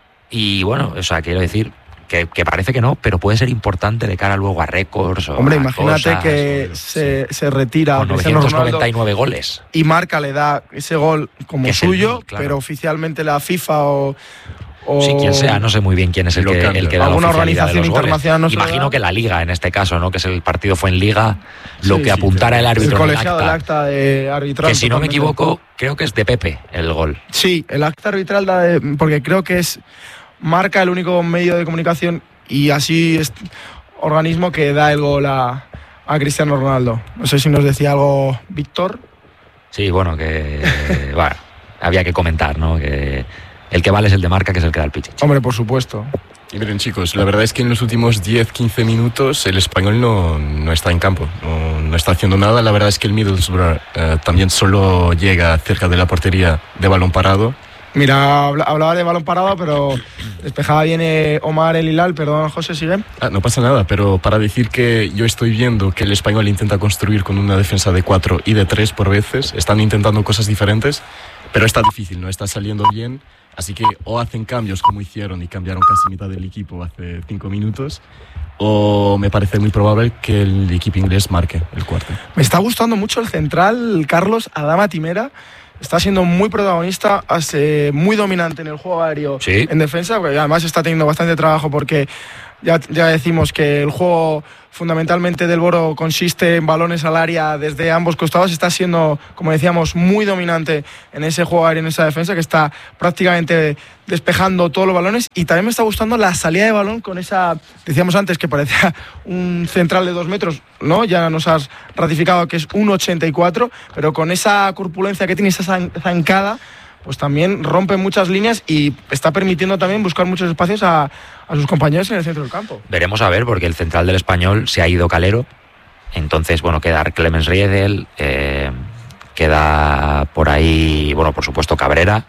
Y bueno, o sea, quiero decir que, que parece que no, pero puede ser importante de cara luego a récords o Hombre, a imagínate cosas, que o- se, se retira con Cristiano novecientos Ronaldo noventa y nueve goles. y Marca le da ese gol como Que es el suyo, mil, claro. pero oficialmente la FIFA o, o Sí, quien sea, no sé muy bien quién es el Lo que, cambia. el que da la Alguna oficialidad de organización los goles. internacional no se lo Imagino da. que la Liga, en este caso, ¿no? Que es el partido fue en Liga, lo Sí, que sí, apuntara el el árbitro en el colegiado del acta. acta de arbitral. Que si no me totalmente. equivoco, creo que es de Pepe el gol. Sí, el acta arbitral da de- porque creo que es Marca el único medio de comunicación y así es organismo que da el gol a, a Cristiano Ronaldo. No sé si nos decía algo Víctor. Sí, bueno, que bueno, había que comentar, ¿no? Que el que vale es el de Marca, que es el que da el pichichi. Hombre, por supuesto. Y miren, chicos, la verdad es que en los últimos diez quince minutos el español no, no está en campo, no, no está haciendo nada. La verdad es que el Middlesbrough eh, también solo llega cerca de la portería de balón parado. Mira, habla- hablaba de balón parado, pero despejaba bien eh, Omar El Hilal. Perdón, José, sigue. Ah, no pasa nada, pero para decir que yo estoy viendo que el español intenta construir con una defensa de cuatro y de tres por veces, están intentando cosas diferentes, pero está difícil, no está saliendo bien, así que o hacen cambios como hicieron y cambiaron casi mitad del equipo hace cinco minutos, o me parece muy probable que el equipo inglés marque el cuarto. Me está gustando mucho el central, Carlos Adama Timera. Está siendo muy protagonista, hace- muy dominante en el juego aéreo, Sí. en defensa, porque además está teniendo bastante trabajo porque ya, ya decimos que el juego fundamentalmente del Boro consiste en balones al área desde ambos costados. Está siendo, como decíamos, muy dominante en ese juego aéreo, en esa defensa, que está prácticamente despejando todos los balones. Y también me está gustando la salida de balón con esa, decíamos antes que parecía un central de dos metros, ¿no? Ya nos has ratificado que es uno ochenta y cuatro, pero con esa corpulencia que tiene, esa zan- zancada, pues también rompe muchas líneas y está permitiendo también buscar muchos espacios a, a sus compañeros en el centro del campo. Veremos a ver, porque el central del español se ha ido Calero. Entonces, bueno, queda Clemens Riedel, eh, queda por ahí, bueno, por supuesto Cabrera.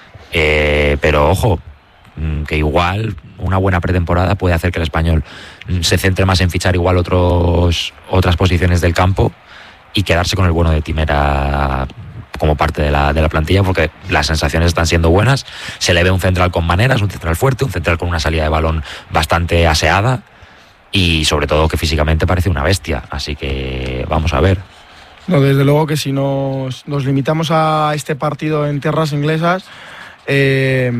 Eh, pero ojo, mm, que igual una buena pretemporada puede hacer que el español mm, se centre más en fichar igual otros, otras posiciones del campo y quedarse con el bueno de Timera como parte de la, de la plantilla, porque las sensaciones están siendo buenas. Se le ve un central con maneras, un central fuerte, un central con una salida de balón bastante aseada y sobre todo que físicamente parece una bestia, así que vamos a ver. No, desde luego que si nos, nos limitamos a este partido en tierras inglesas, eh,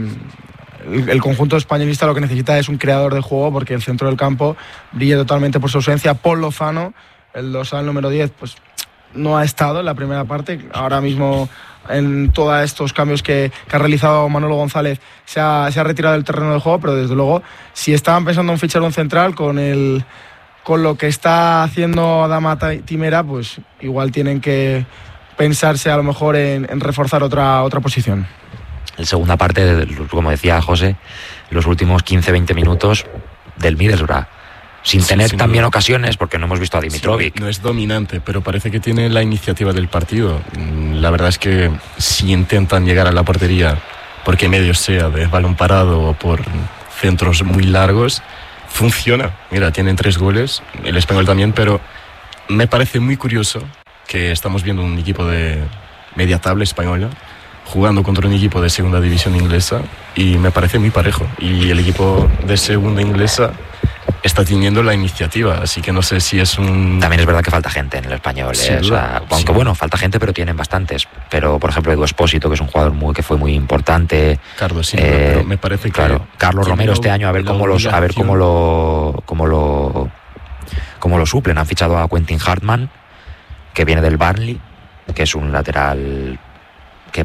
el, el conjunto españolista lo que necesita es un creador de juego, porque el centro del campo brilla totalmente por su ausencia. Paul Lozano, el dorsal número diez, pues no ha estado en la primera parte. Ahora mismo, en todos estos cambios que, que ha realizado Manolo González, se ha, se ha retirado del terreno de juego, pero desde luego, si estaban pensando en fichar un central con el... con lo que está haciendo Adama Timera, pues igual tienen que pensarse a lo mejor en, en reforzar otra, otra posición. En segunda parte, como decía José, los últimos quince veinte minutos del Middlesbrough, sin sí, tener sin también duda. ocasiones, porque no hemos visto a Dimitrovic. Sí, no es dominante, pero parece que tiene la iniciativa del partido. La verdad es que si intentan llegar a la portería, porque medio sea de balón parado o por centros muy largos, funciona. Mira, tienen tres goles, el Español también, pero me parece muy curioso que estamos viendo un equipo de media tabla española jugando contra un equipo de segunda división inglesa y me parece muy parejo. Y el equipo de segunda inglesa está teniendo la iniciativa, así que no sé si es un... También es verdad que falta gente en el Español, ¿eh? O sea, aunque sí. bueno, falta gente, pero tienen bastantes. Pero, por ejemplo, Edu Espósito, que es un jugador muy, que fue muy importante. Carlos, sí, eh, pero me parece que... Claro, Carlos Romero este año, a ver cómo los, a ver cómo lo, cómo lo, cómo lo suplen. Han fichado a Quentin Hartman, que viene del Burnley, que es un lateral que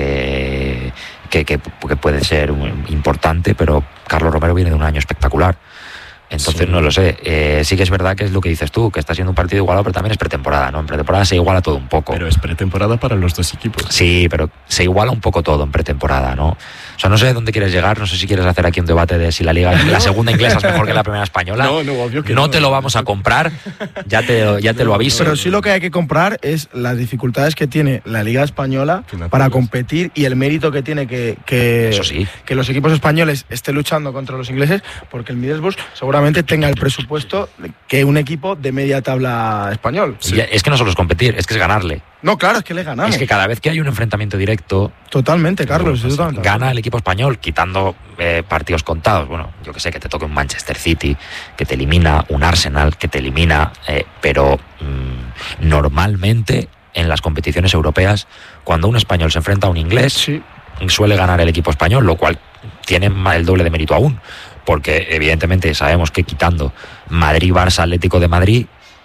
parece que, que, que puede ser importante, pero Carlos Romero viene de un año espectacular. Entonces sí. no lo sé, eh, sí que es verdad que es lo que dices tú, que está siendo un partido igualado, pero también es pretemporada, ¿no? En pretemporada se iguala todo un poco. Pero es pretemporada para los dos equipos. Sí, pero se iguala un poco todo en pretemporada, ¿no? O sea, no sé dónde quieres llegar, no sé si quieres hacer aquí un debate de si la liga, la segunda inglesa es mejor que la primera española. No, no, obvio que no. No te lo vamos a comprar, ya te, ya te lo aviso. Pero sí lo que hay que comprar es las dificultades que tiene la liga española para competir y el mérito que tiene que, que, Eso sí. que los equipos españoles estén luchando contra los ingleses, porque el Middlesbrough seguramente tenga el presupuesto que un equipo de media tabla español. Sí. Es que no solo es competir, es que es ganarle. No, claro, es que le ganamos. Es que cada vez que hay un enfrentamiento directo... Totalmente, Carlos. Pues, totalmente. Gana el equipo español, quitando eh, partidos contados. Bueno, yo que sé, que te toque un Manchester City, que te elimina, un Arsenal, que te elimina, eh, pero mmm, normalmente en las competiciones europeas, cuando un español se enfrenta a un inglés, sí. suele ganar el equipo español, lo cual tiene el doble de mérito aún, porque evidentemente sabemos que quitando Madrid, Barça, Atlético de Madrid,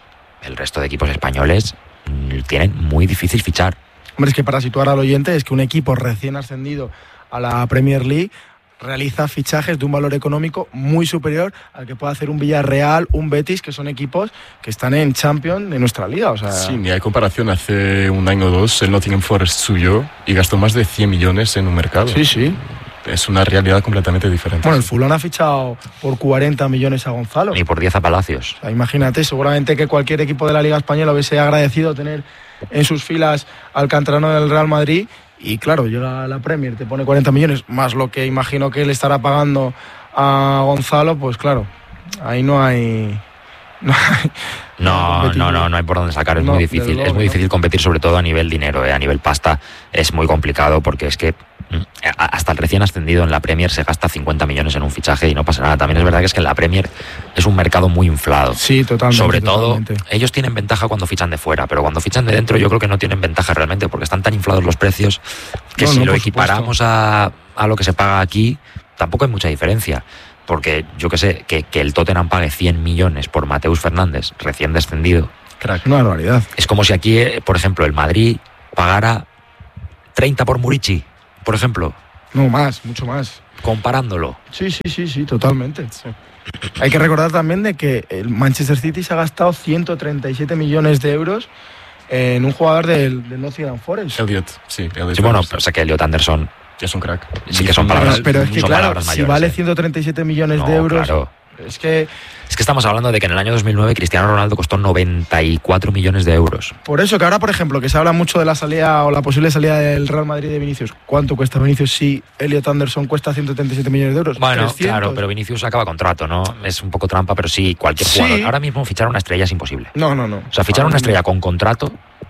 el resto de equipos españoles tienen muy difícil fichar. Hombre, es que para situar al oyente, es que un equipo recién ascendido a la Premier League realiza fichajes de un valor económico muy superior al que puede hacer un Villarreal, un Betis, que son equipos que están en Champions de nuestra liga. O sea... Sí, ni hay comparación. Hace un año o dos el Nottingham Forest subió y gastó más de cien millones en un mercado. Sí, sí. Es una realidad completamente diferente. Bueno, el Fulham ha fichado por cuarenta millones a Gonzalo. Y por diez a Palacios. O sea, imagínate, seguramente que cualquier equipo de la Liga Española hubiese agradecido tener en sus filas al canterano del Real Madrid. Y claro, llega a la Premier, te pone cuarenta millones, más lo que imagino que le estará pagando a Gonzalo, pues claro, ahí no hay... No, hay, no, no, no, no hay por dónde sacar, es no, muy difícil. Luego, es muy no. difícil competir, sobre todo a nivel dinero, ¿eh? A nivel pasta es muy complicado, porque es que hasta el recién ascendido en la Premier se gasta cincuenta millones en un fichaje y no pasa nada. También es verdad que es que en la Premier es un mercado muy inflado. Sí, totalmente. Sobre todo, totalmente. Ellos tienen ventaja cuando fichan de fuera, pero cuando fichan de dentro yo creo que no tienen ventaja realmente, porque están tan inflados los precios que no, si no, lo equiparamos a, a lo que se paga aquí, tampoco hay mucha diferencia. Porque yo que sé, que, que el Tottenham pague cien millones por Mateus Fernández, recién descendido. Crack, una barbaridad. Es como si aquí, por ejemplo, el Madrid pagara treinta por Murici, por ejemplo. No, más, mucho más. Comparándolo. Sí, sí, sí, sí, totalmente. Sí. Hay que recordar también de que el Manchester City se ha gastado ciento treinta y siete millones de euros en un jugador del, del Nottingham Forest. Elliot, sí. Elliot sí, bueno, pero sé que Elliot Anderson... Es un crack. Sí que son palabras. Pero es que son claro, mayores, si vale ¿eh? ciento treinta y siete millones no, de euros, claro. es que... Es que estamos hablando de que en el año dos mil nueve Cristiano Ronaldo costó noventa y cuatro millones de euros. Por eso que ahora, por ejemplo, que se habla mucho de la salida o la posible salida del Real Madrid de Vinicius. ¿Cuánto cuesta Vinicius si Elliot Anderson cuesta ciento treinta y siete millones de euros? Bueno, trescientos. Claro, pero Vinicius acaba contrato, ¿no? Es un poco trampa, pero sí, cualquier sí. jugador. Ahora mismo fichar una estrella es imposible. No, no, no. O sea, fichar ahora una estrella con contrato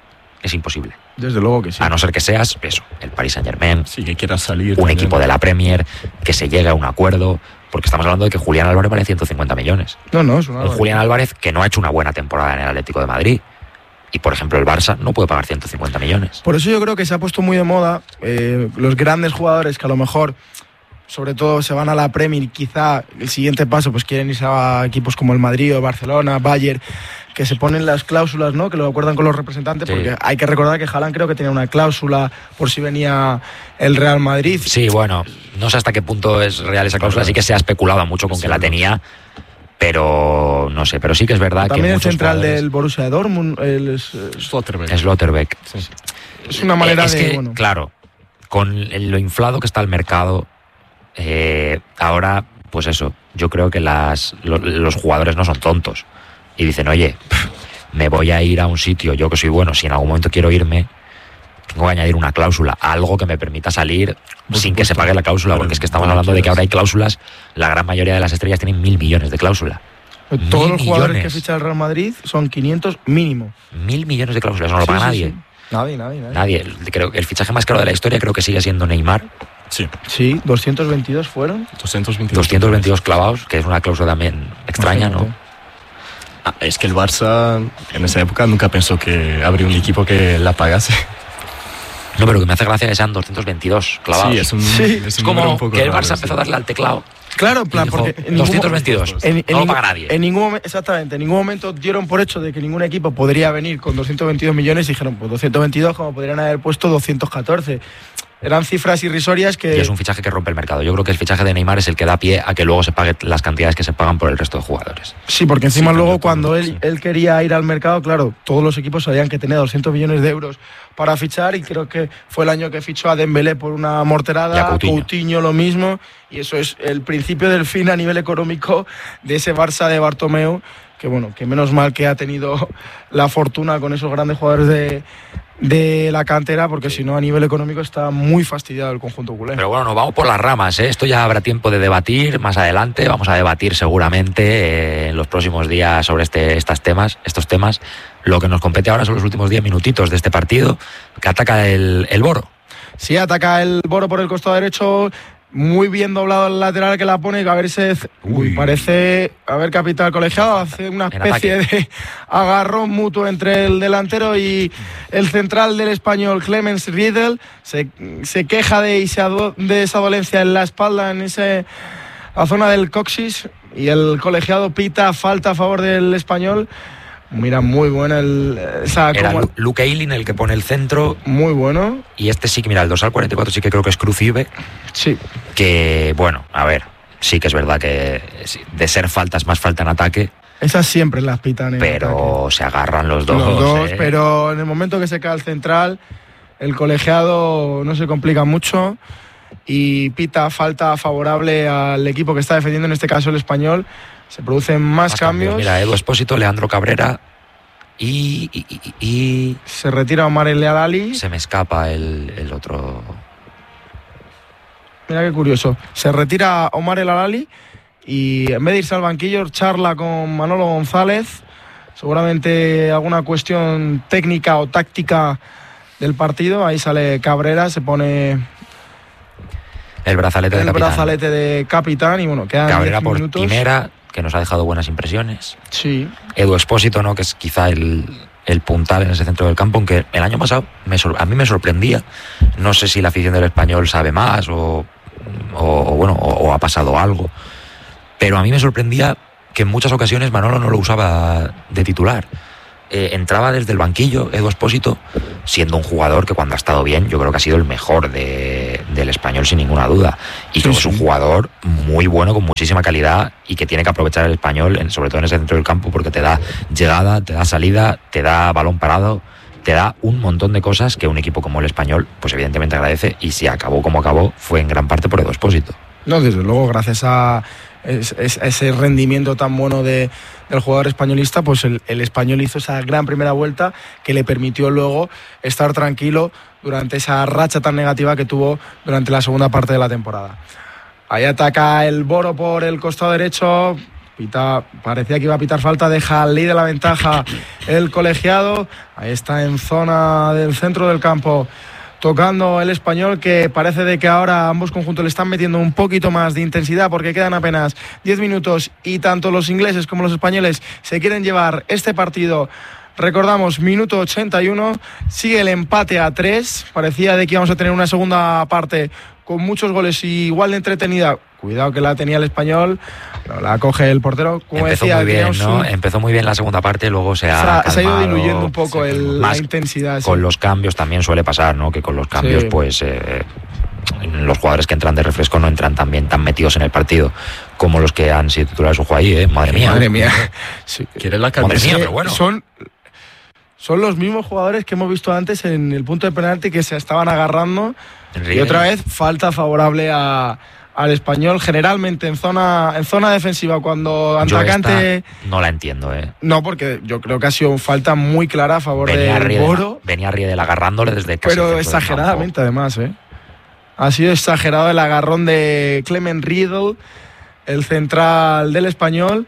es imposible. Desde luego que sí. A no ser que seas, eso, el Paris Saint-Germain, sí, que quieras salir. un también. equipo de la Premier, que se llegue a un acuerdo, porque estamos hablando de que Julián Álvarez vale ciento cincuenta millones. No, no, es una Un Julián Álvarez que no ha hecho una buena temporada en el Atlético de Madrid. Y, por ejemplo, el Barça no puede pagar ciento cincuenta millones. Por eso yo creo que se ha puesto muy de moda eh, los grandes jugadores que a lo mejor, sobre todo, se van a la Premier y quizá el siguiente paso pues quieren irse a equipos como el Madrid o Barcelona, Bayern, que se ponen las cláusulas, ¿no? Que lo acuerdan con los representantes, Sí. porque hay que recordar que Haaland creo que tenía una cláusula por si venía el Real Madrid. Sí, bueno, no sé hasta qué punto es real esa cláusula. Sí que se ha especulado mucho con Sí, que la no. tenía, pero no sé. Pero sí que es verdad También que el muchos central jugadores- del Borussia Dortmund el, es, Slotterbeck. Slotterbeck. Sí. es una manera es de... que, bueno, claro, con el- lo inflado que está el mercado, eh, ahora, pues eso, yo creo que las, lo- los jugadores no son tontos. Y dicen, oye, pff, me voy a ir a un sitio, yo que soy bueno, si en algún momento quiero irme, tengo que añadir una cláusula, algo que me permita salir Por sin que supuesto. se pague la cláusula, Claro, porque es que estamos donde hablando de que quieras. ahora hay cláusulas, la gran mayoría de las estrellas tienen mil millones de cláusula. todos mil los jugadores millones. que ficha el Real Madrid son quinientos mínimo. Mil millones de cláusulas, no lo Sí, paga sí, nadie. sí. Nadie, nadie, nadie. Nadie. Creo que el fichaje más caro de la historia creo que sigue siendo Neymar. Sí, Sí, doscientos veintidós fueron. doscientos veintidós. doscientos veintidós clavados, que es una cláusula también extraña, ¿no? Imagínate. Ah, es que el Barça en esa época nunca pensó que habría un equipo que la pagase. No, pero que me hace gracia que sean doscientos veintidós clavados. Sí, es un, Sí. es un Es número como un poco que el raro, Barça sí. empezó a darle al teclado. Claro, en y plan, dijo, porque en ningún doscientos mo- veintidós. En, en no lo ningún- paga nadie. En ningún momento, exactamente, en ningún momento dieron por hecho de que ningún equipo podría venir con doscientos veintidós millones y dijeron, pues doscientos veintidós como podrían haber puesto doscientos catorce. Eran cifras irrisorias que... Y es un fichaje que rompe el mercado. Yo creo que el fichaje de Neymar es el que da pie a que luego se paguen las cantidades que se pagan por el resto de jugadores. Sí, porque encima Sí, luego cambia todo, cuando él, sí. él quería ir al mercado, claro, todos los equipos sabían que tenía doscientos millones de euros para fichar y creo que fue el año que fichó a Dembélé por una Y a morterada, Coutinho. Coutinho lo mismo, y eso es el principio del fin a nivel económico de ese Barça de Bartomeu, que bueno, que menos mal que ha tenido la fortuna con esos grandes jugadores de, de la cantera, porque si no a nivel económico está muy fastidiado el conjunto culé. Pero bueno, nos vamos por las ramas, ¿eh? Esto ya habrá tiempo de debatir más adelante. Vamos a debatir seguramente eh, en los próximos días sobre este, estas temas, estos temas. Lo que nos compete ahora son los últimos diez minutitos de este partido que ataca el, el Boro. Sí, ataca el Boro por el costado derecho, muy bien doblado el lateral que la pone, a ver ese, uy, Uy. parece haber capital colegiado, hace una En especie de agarrón mutuo entre el delantero y el central del Español, Clemens Riedel, se, se queja de, y se ado- de esa dolencia en la espalda, en ese, la zona del coxis, y el colegiado pita falta a favor del Español. Mira, muy bueno el, esa, Era como- Lu- Luke Ayling el que pone el centro muy bueno, y este sí que, mira, el dorsal cuarenta y cuatro sí que creo que es Crucive, sí. que, bueno, a ver, sí que es verdad que sí, de ser faltas más falta en ataque, Esas siempre las pitan en pero ataque. se agarran los dos. Los dos, ¿eh? pero en el momento que se cae el central, el colegiado no se complica mucho y pita falta favorable al equipo que está defendiendo, en este caso el Español. Se producen más, Más cambios. Mira, Edu Espósito, Leandro Cabrera y, y, y- y Se retira Omar El Alali. se me escapa el, el otro. Mira qué curioso. Se retira Omar El Alali y en vez de irse al banquillo, charla con Manolo González. Seguramente alguna cuestión técnica o táctica del partido. Ahí sale Cabrera, se pone El brazalete de el capitán. brazalete de capitán y bueno, quedan Cabrera diez por minutos. primera, que nos ha dejado buenas impresiones. Sí, Edu Espósito, ¿no? Que es quizá el, el puntal en ese centro del campo, aunque el año pasado me sor- a mí me sorprendía. No sé si la afición del Español sabe más o, o, o bueno, o, o ha pasado algo. Pero a mí me sorprendía que en muchas ocasiones Manolo no lo usaba de titular. Eh, entraba desde el banquillo Edu Espósito, siendo un jugador que cuando ha estado bien yo creo que ha sido el mejor de, del Español sin ninguna duda, y Sí, creo que sí. es un jugador muy bueno, con muchísima calidad, y que tiene que aprovechar el Español, en- sobre todo en ese centro del campo, porque te da llegada, te da salida, te da balón parado, te da un montón de cosas que un equipo como el Español pues evidentemente agradece, y si acabó como acabó fue en gran parte por Edu Espósito. no, desde luego, gracias a es- es- ese rendimiento tan bueno de, del jugador españolista, pues el, el Español hizo esa gran primera vuelta que le permitió luego estar tranquilo durante esa racha tan negativa que tuvo durante la segunda parte de la temporada. Ahí ataca el Boro por el costado derecho, Pita, parecía que iba a pitar falta, deja al líder la ventaja el colegiado. Ahí está en zona del centro del campo, tocando el español, que parece de que ahora ambos conjuntos le están metiendo un poquito más de intensidad porque quedan apenas diez minutos y tanto los ingleses como los españoles se quieren llevar este partido. Recordamos, minuto ochenta y uno, sigue el empate a tres. Parecía de que íbamos a tener una segunda parte con muchos goles y igual de entretenida. Cuidado que la tenía el español, no, la coge el portero. Como Empezó decía, muy bien, ¿no? un... Empezó muy bien la segunda parte, luego se ha, se ha, se ha ido calmado, diluyendo un poco el, más la intensidad. Con sí. los cambios también suele pasar, ¿no? Que con los cambios, sí. pues eh, los jugadores que entran de refresco no entran también tan metidos en el partido como los que han sido titulares. Ojo ahí, ¿eh? Madre mía. Madre mía. Sí. ¿Quiere la Madre mía, pero bueno. Son... Son los mismos jugadores que hemos visto antes en el punto de penalti, que se estaban agarrando. Ríe. Y otra vez falta favorable a, al español, generalmente en zona en zona defensiva, cuando atacante... no la entiendo, ¿eh? No, porque yo creo que ha sido falta muy clara a favor venía del Boro. Venía Riedel agarrándole desde casi Pero exageradamente además, ¿eh? Ha sido exagerado el agarrón de Clement Riedel, el central del español.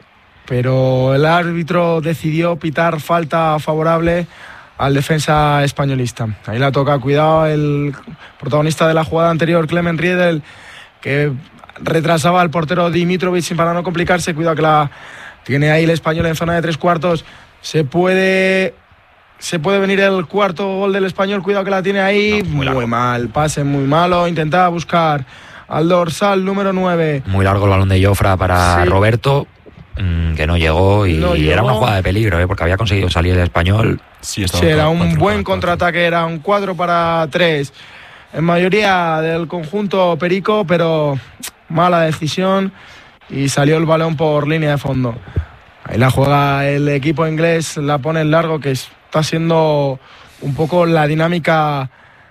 Pero el árbitro decidió pitar falta favorable al defensa españolista. Ahí la toca, cuidado, el protagonista de la jugada anterior, Clement Riedel, que retrasaba al portero Dimitrovic para no complicarse. Cuidado que la tiene ahí el español en zona de tres cuartos. Se puede, se puede venir el cuarto gol del español. Cuidado que la tiene ahí. No, muy, muy mal, pase muy malo. Intentaba buscar al dorsal número nueve. Muy largo el balón de Jofra para sí. Roberto. Que no llegó y no llegó. Era una jugada de peligro, ¿eh? Porque había conseguido salir el español. Sí, sí era un buen contraataque, era un cuatro para tres en mayoría del conjunto perico, pero mala decisión y salió el balón por línea de fondo. Ahí la juega el equipo inglés, la pone en largo, que está siendo un poco la dinámica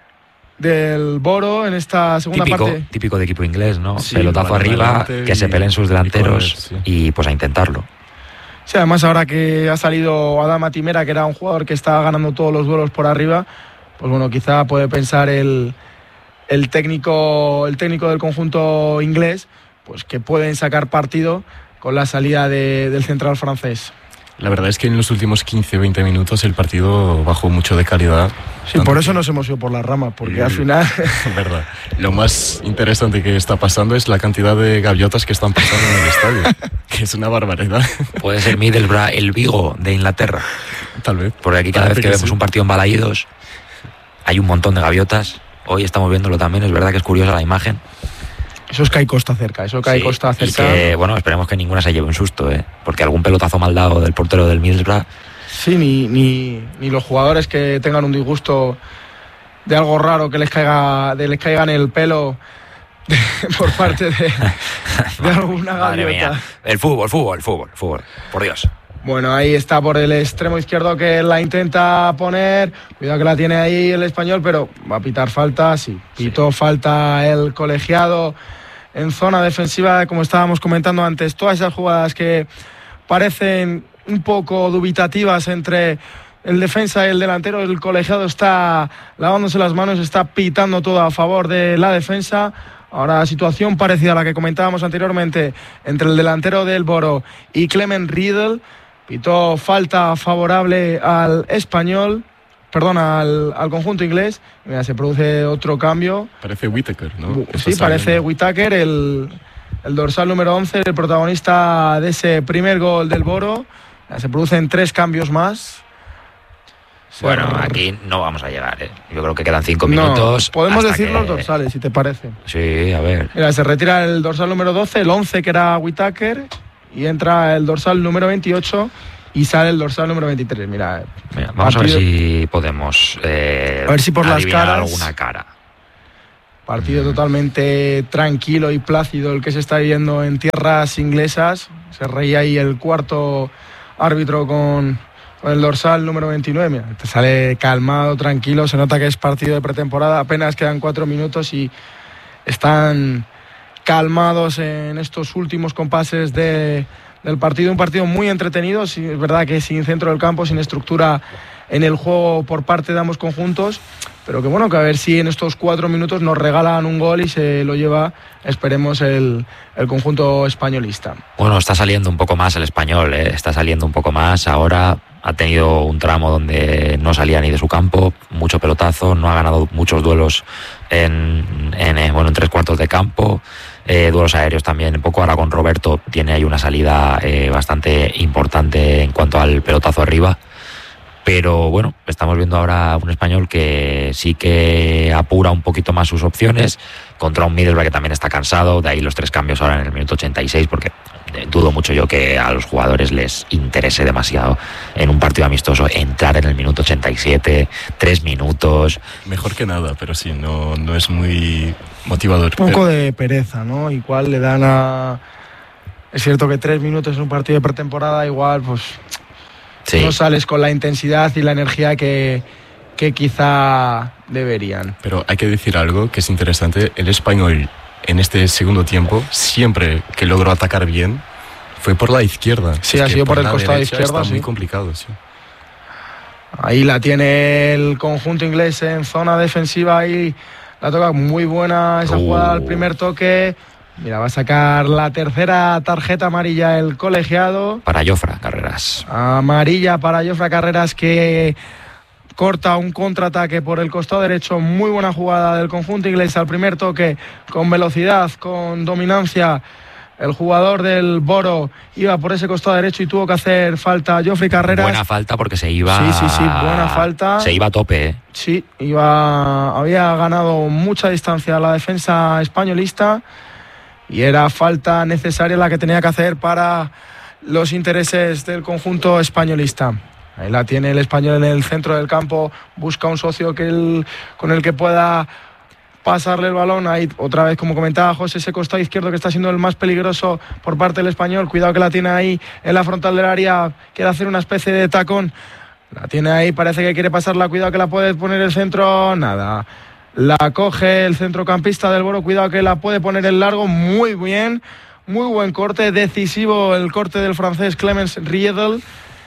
del Boro en esta segunda típico, parte. Típico de equipo inglés, ¿no? Sí, pelotazo arriba, que se peleen sus delanteros y, correr, sí. y pues a intentarlo. Sí, además ahora que ha salido Adama Timera, que era un jugador que estaba ganando todos los duelos por arriba, pues bueno, quizá puede pensar el, el técnico el técnico del conjunto inglés, pues que pueden sacar partido con la salida de, del central francés. La verdad es que en los últimos quince veinte minutos el partido bajó mucho de calidad. Sí, por eso nos hemos ido por la rama, porque y, al final... verdad. Lo más interesante que está pasando es la cantidad de gaviotas que están pasando en el estadio, que es una barbaridad. Puede ser Middlesbrough el Vigo de Inglaterra. Tal vez. Porque aquí cada Tal vez que, que vemos sí. un partido en Balaídos hay un montón de gaviotas. Hoy estamos viéndolo también, es verdad que es curiosa la imagen. Eso es que hay costa cerca, eso que hay sí, costa cerca. Y que, bueno, esperemos que ninguna se lleve un susto, ¿eh? Porque algún pelotazo mal dado del portero del Middlesbrough. Sí, ni, ni, ni los jugadores que tengan un disgusto de algo raro que les caiga, de les caiga en el pelo de, por parte de, de alguna gaviota. El fútbol, fútbol, fútbol, fútbol, por Dios. Bueno, ahí está por el extremo izquierdo que la intenta poner. Cuidado que la tiene ahí el español, pero va a pitar falta, sí. Pitó sí. falta el colegiado en zona defensiva, como estábamos comentando antes. Todas esas jugadas que parecen un poco dubitativas entre el defensa y el delantero, el colegiado está lavándose las manos, está pitando todo a favor de la defensa. Ahora, situación parecida a la que comentábamos anteriormente entre el delantero del Boro y Clement Riedel. Pitó falta favorable al español, perdón, al, al conjunto inglés. Mira, se produce otro cambio. Parece Whittaker, ¿no? Sí, parece Whittaker, el, el dorsal número once, el protagonista de ese primer gol del Boro. Mira, se producen tres cambios más. Bueno, aquí no vamos a llegar, ¿eh? Yo creo que quedan cinco minutos. No, podemos decir que... los dorsales, si te parece. Sí, a ver. Mira, se retira el dorsal número doce, el once que era Whittaker, y entra el dorsal número veintiocho y sale el dorsal número veintitrés. Mira, Mira vamos partido... a ver si podemos eh, a ver si por las caras alguna cara. Partido mm. totalmente tranquilo y plácido el que se está viviendo en tierras inglesas. Se reía ahí el cuarto árbitro con, con el dorsal número veintinueve. Mira, te sale calmado, tranquilo. Se nota que es partido de pretemporada. Apenas quedan cuatro minutos y están calmados en estos últimos compases de, del partido. Un partido muy entretenido, sí, es verdad que sin centro del campo, sin estructura en el juego por parte de ambos conjuntos, pero que bueno, que a ver si en estos cuatro minutos nos regalan un gol y se lo lleva, esperemos, el, el conjunto españolista. Bueno, está saliendo un poco más el Español, ¿eh? Está saliendo un poco más. Ahora ha tenido un tramo donde no salía ni de su campo, mucho pelotazo, no ha ganado muchos duelos en, en, bueno, en tres cuartos de campo, eh, duelos aéreos también un poco. Ahora con Roberto tiene ahí una salida eh, bastante importante en cuanto al pelotazo arriba. Pero bueno, estamos viendo ahora un Español que sí que apura un poquito más sus opciones contra un Middlesbrough que también está cansado. De ahí los tres cambios ahora en el minuto ochenta y seis, porque dudo mucho yo que a los jugadores les interese demasiado en un partido amistoso entrar en el minuto ochenta y siete, tres minutos. Mejor que nada, pero sí, no, no es muy motivador. Un poco de pereza, ¿no? Igual le dan a... Es cierto que tres minutos en un partido de pretemporada, igual pues... Sí. No sales con la intensidad y la energía que, que quizá deberían. Pero hay que decir algo que es interesante. El Español en este segundo tiempo, siempre que logró atacar bien, fue por la izquierda. Sí, es ha sido por, por el costado izquierdo. Está sí. muy complicado, sí. Ahí la tiene el conjunto inglés en zona defensiva y la toca muy buena esa uh. jugada al primer toque. Mira, va a sacar la tercera tarjeta amarilla el colegiado. Para Jofre Carreras. Amarilla para Jofre Carreras, que corta un contraataque por el costado derecho. Muy buena jugada del conjunto inglés al primer toque, con velocidad, con dominancia. El jugador del Boro iba por ese costado derecho y tuvo que hacer falta Jofre Carreras. Buena falta porque se iba... Sí, sí, sí, buena falta. Se iba a tope, ¿eh? Sí, iba... había ganado mucha distancia la defensa españolista. Y era falta necesaria la que tenía que hacer para los intereses del conjunto españolista. Ahí la tiene el Español en el centro del campo, busca un socio que él, con el que pueda pasarle el balón. Ahí otra vez, como comentaba José, ese costado izquierdo que está siendo el más peligroso por parte del Español. Cuidado que la tiene ahí en la frontal del área, quiere hacer una especie de tacón. La tiene ahí, parece que quiere pasarla, cuidado que la puede poner el centro, nada. La coge el centrocampista del Boro, cuidado que la puede poner en largo, muy bien, muy buen corte, decisivo el corte del francés Clemens Riedel,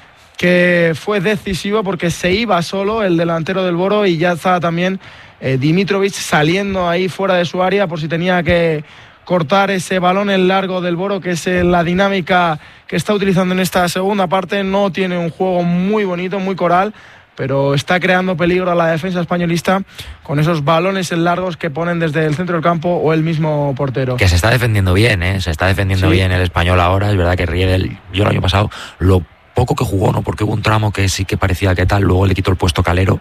que fue decisivo porque se iba solo el delantero del Boro y ya estaba también eh, Dimitrovic saliendo ahí fuera de su área por si tenía que cortar ese balón en largo del Boro, que es la dinámica que está utilizando en esta segunda parte. No tiene un juego muy bonito, muy coral, pero está creando peligro a la defensa españolista con esos balones en largos que ponen desde el centro del campo o el mismo portero. Que se está defendiendo bien, ¿eh? Se está defendiendo sí. bien el Español ahora. Es verdad que Riedel, yo el año pasado, lo poco que jugó, ¿no? Porque hubo un tramo que sí que parecía que tal, luego le quitó el puesto Calero.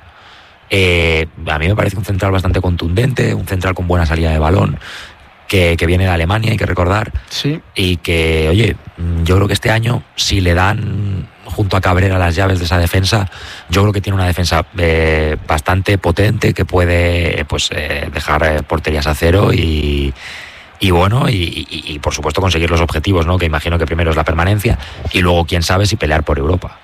Eh, a mí me parece un central bastante contundente, un central con buena salida de balón, que, que viene de Alemania, hay que recordar. Sí. Y que, oye, yo creo que este año, si le dan junto a Cabrera las llaves de esa defensa, yo creo que tiene una defensa eh, bastante potente que puede pues eh, dejar eh, porterías a cero y, y bueno, y, y, y por supuesto conseguir los objetivos, ¿no? Que imagino que primero es la permanencia y luego quién sabe si pelear por Europa.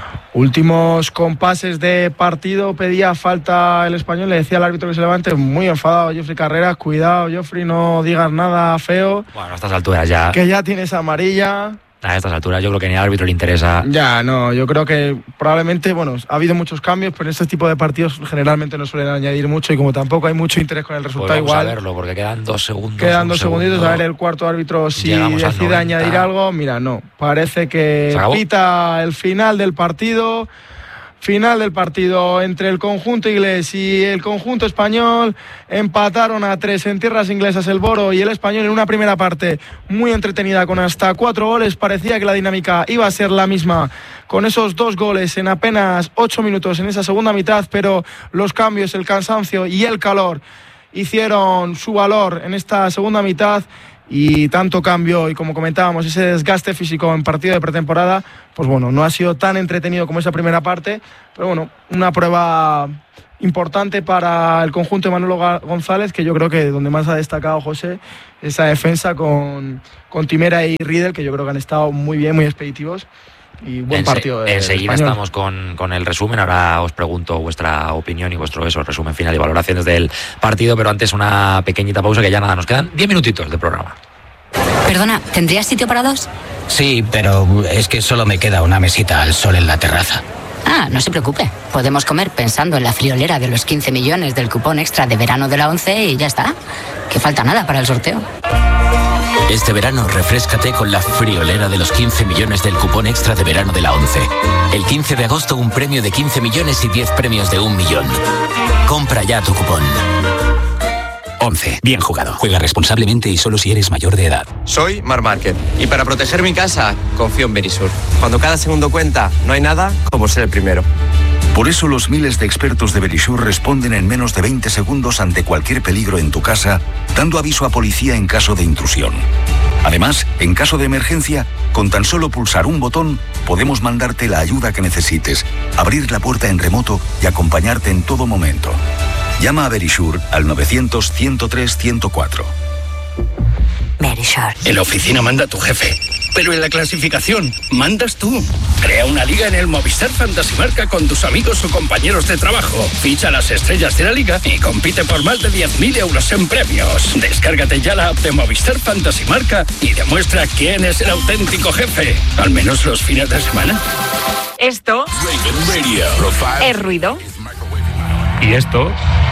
Últimos compases de partido, pedía falta el Español, le decía al árbitro que se levante, muy enfadado Jofre Carreras, cuidado Jofre, no digas nada feo. Bueno, a estas alturas ya... Que ya tienes amarilla... A estas alturas yo creo que ni al árbitro le interesa. Ya, no, yo creo que probablemente, bueno, ha habido muchos cambios, pero en este tipo de partidos generalmente no suelen añadir mucho y como tampoco hay mucho interés con el resultado, pues vamos igual... a verlo, porque quedan dos segundos. Quedan dos segundo. segunditos, a ver el cuarto árbitro si decide añadir algo. Mira, no, parece que pita el final del partido... Final del partido entre el conjunto inglés y el conjunto español. Empataron a tres en tierras inglesas el Boro y el Español en una primera parte muy entretenida con hasta cuatro goles. Parecía que la dinámica iba a ser la misma con esos dos goles en apenas ocho minutos en esa segunda mitad, pero los cambios, el cansancio y el calor hicieron su valor en esta segunda mitad. Y tanto cambio y como comentábamos ese desgaste físico en partido de pretemporada, pues bueno, no ha sido tan entretenido como esa primera parte, pero bueno, una prueba importante para el conjunto de Manolo González, que yo creo que donde más ha destacado José, esa defensa con, con Timera y Riedel, que yo creo que han estado muy bien, muy expeditivos. Y buen Ense- partido de enseguida español. Estamos con, con el resumen. Ahora os pregunto vuestra opinión y vuestro eso, resumen final y valoraciones del partido, pero antes una pequeñita pausa, que ya nada, nos quedan diez minutitos de programa. Perdona, ¿tendrías sitio para dos? Sí, pero es que solo me queda una mesita al sol en la terraza. Ah, no se preocupe. Podemos comer pensando en la friolera de los quince millones del cupón extra de verano de la ONCE y ya está. Que falta nada para el sorteo. Este verano refréscate con la friolera de los quince millones del cupón extra de verano de la ONCE. El quince de agosto un premio de quince millones y diez premios de un millón. Compra ya tu cupón. ONCE. Bien jugado. Juega responsablemente y solo si eres mayor de edad. Soy Mar Márquez y para proteger mi casa confío en Verisur. Cuando cada segundo cuenta, no hay nada como ser el primero. Por eso los miles de expertos de Verisur responden en menos de veinte segundos ante cualquier peligro en tu casa, dando aviso a policía en caso de intrusión. Además, en caso de emergencia, con tan solo pulsar un botón, podemos mandarte la ayuda que necesites, abrir la puerta en remoto y acompañarte en todo momento. Llama a Verisur al novecientos, ciento tres, ciento cuatro. Verisur. En la oficina manda tu jefe, pero en la clasificación mandas tú. Crea una liga en el Movistar Fantasy Marca con tus amigos o compañeros de trabajo. Ficha las estrellas de la liga y compite por más de diez mil euros en premios. Descárgate ya la app de Movistar Fantasy Marca y demuestra quién es el auténtico jefe. Al menos los fines de semana. Esto es ruido. Y esto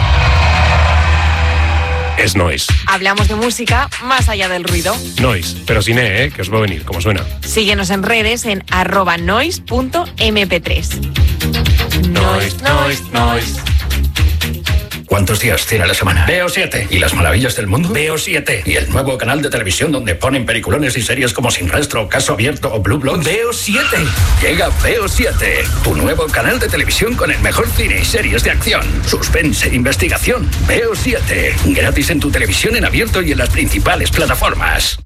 es noise. Hablamos de música más allá del ruido. Noise, pero sin E, ¿eh? Que os va a venir, como suena. Síguenos en redes en arroba noise punto eme pe tres. Noise, noise, noise. ¿Cuántos días tiene la semana? Veo siete. ¿Y las maravillas del mundo? Veo siete. ¿Y el nuevo canal de televisión donde ponen peliculones y series como Sin Rastro, Caso Abierto o Blue Bloods? Veo siete. Llega Veo siete, tu nuevo canal de televisión con el mejor cine y series de acción, suspense, investigación. Veo siete. Gratis en tu televisión en abierto y en las principales plataformas.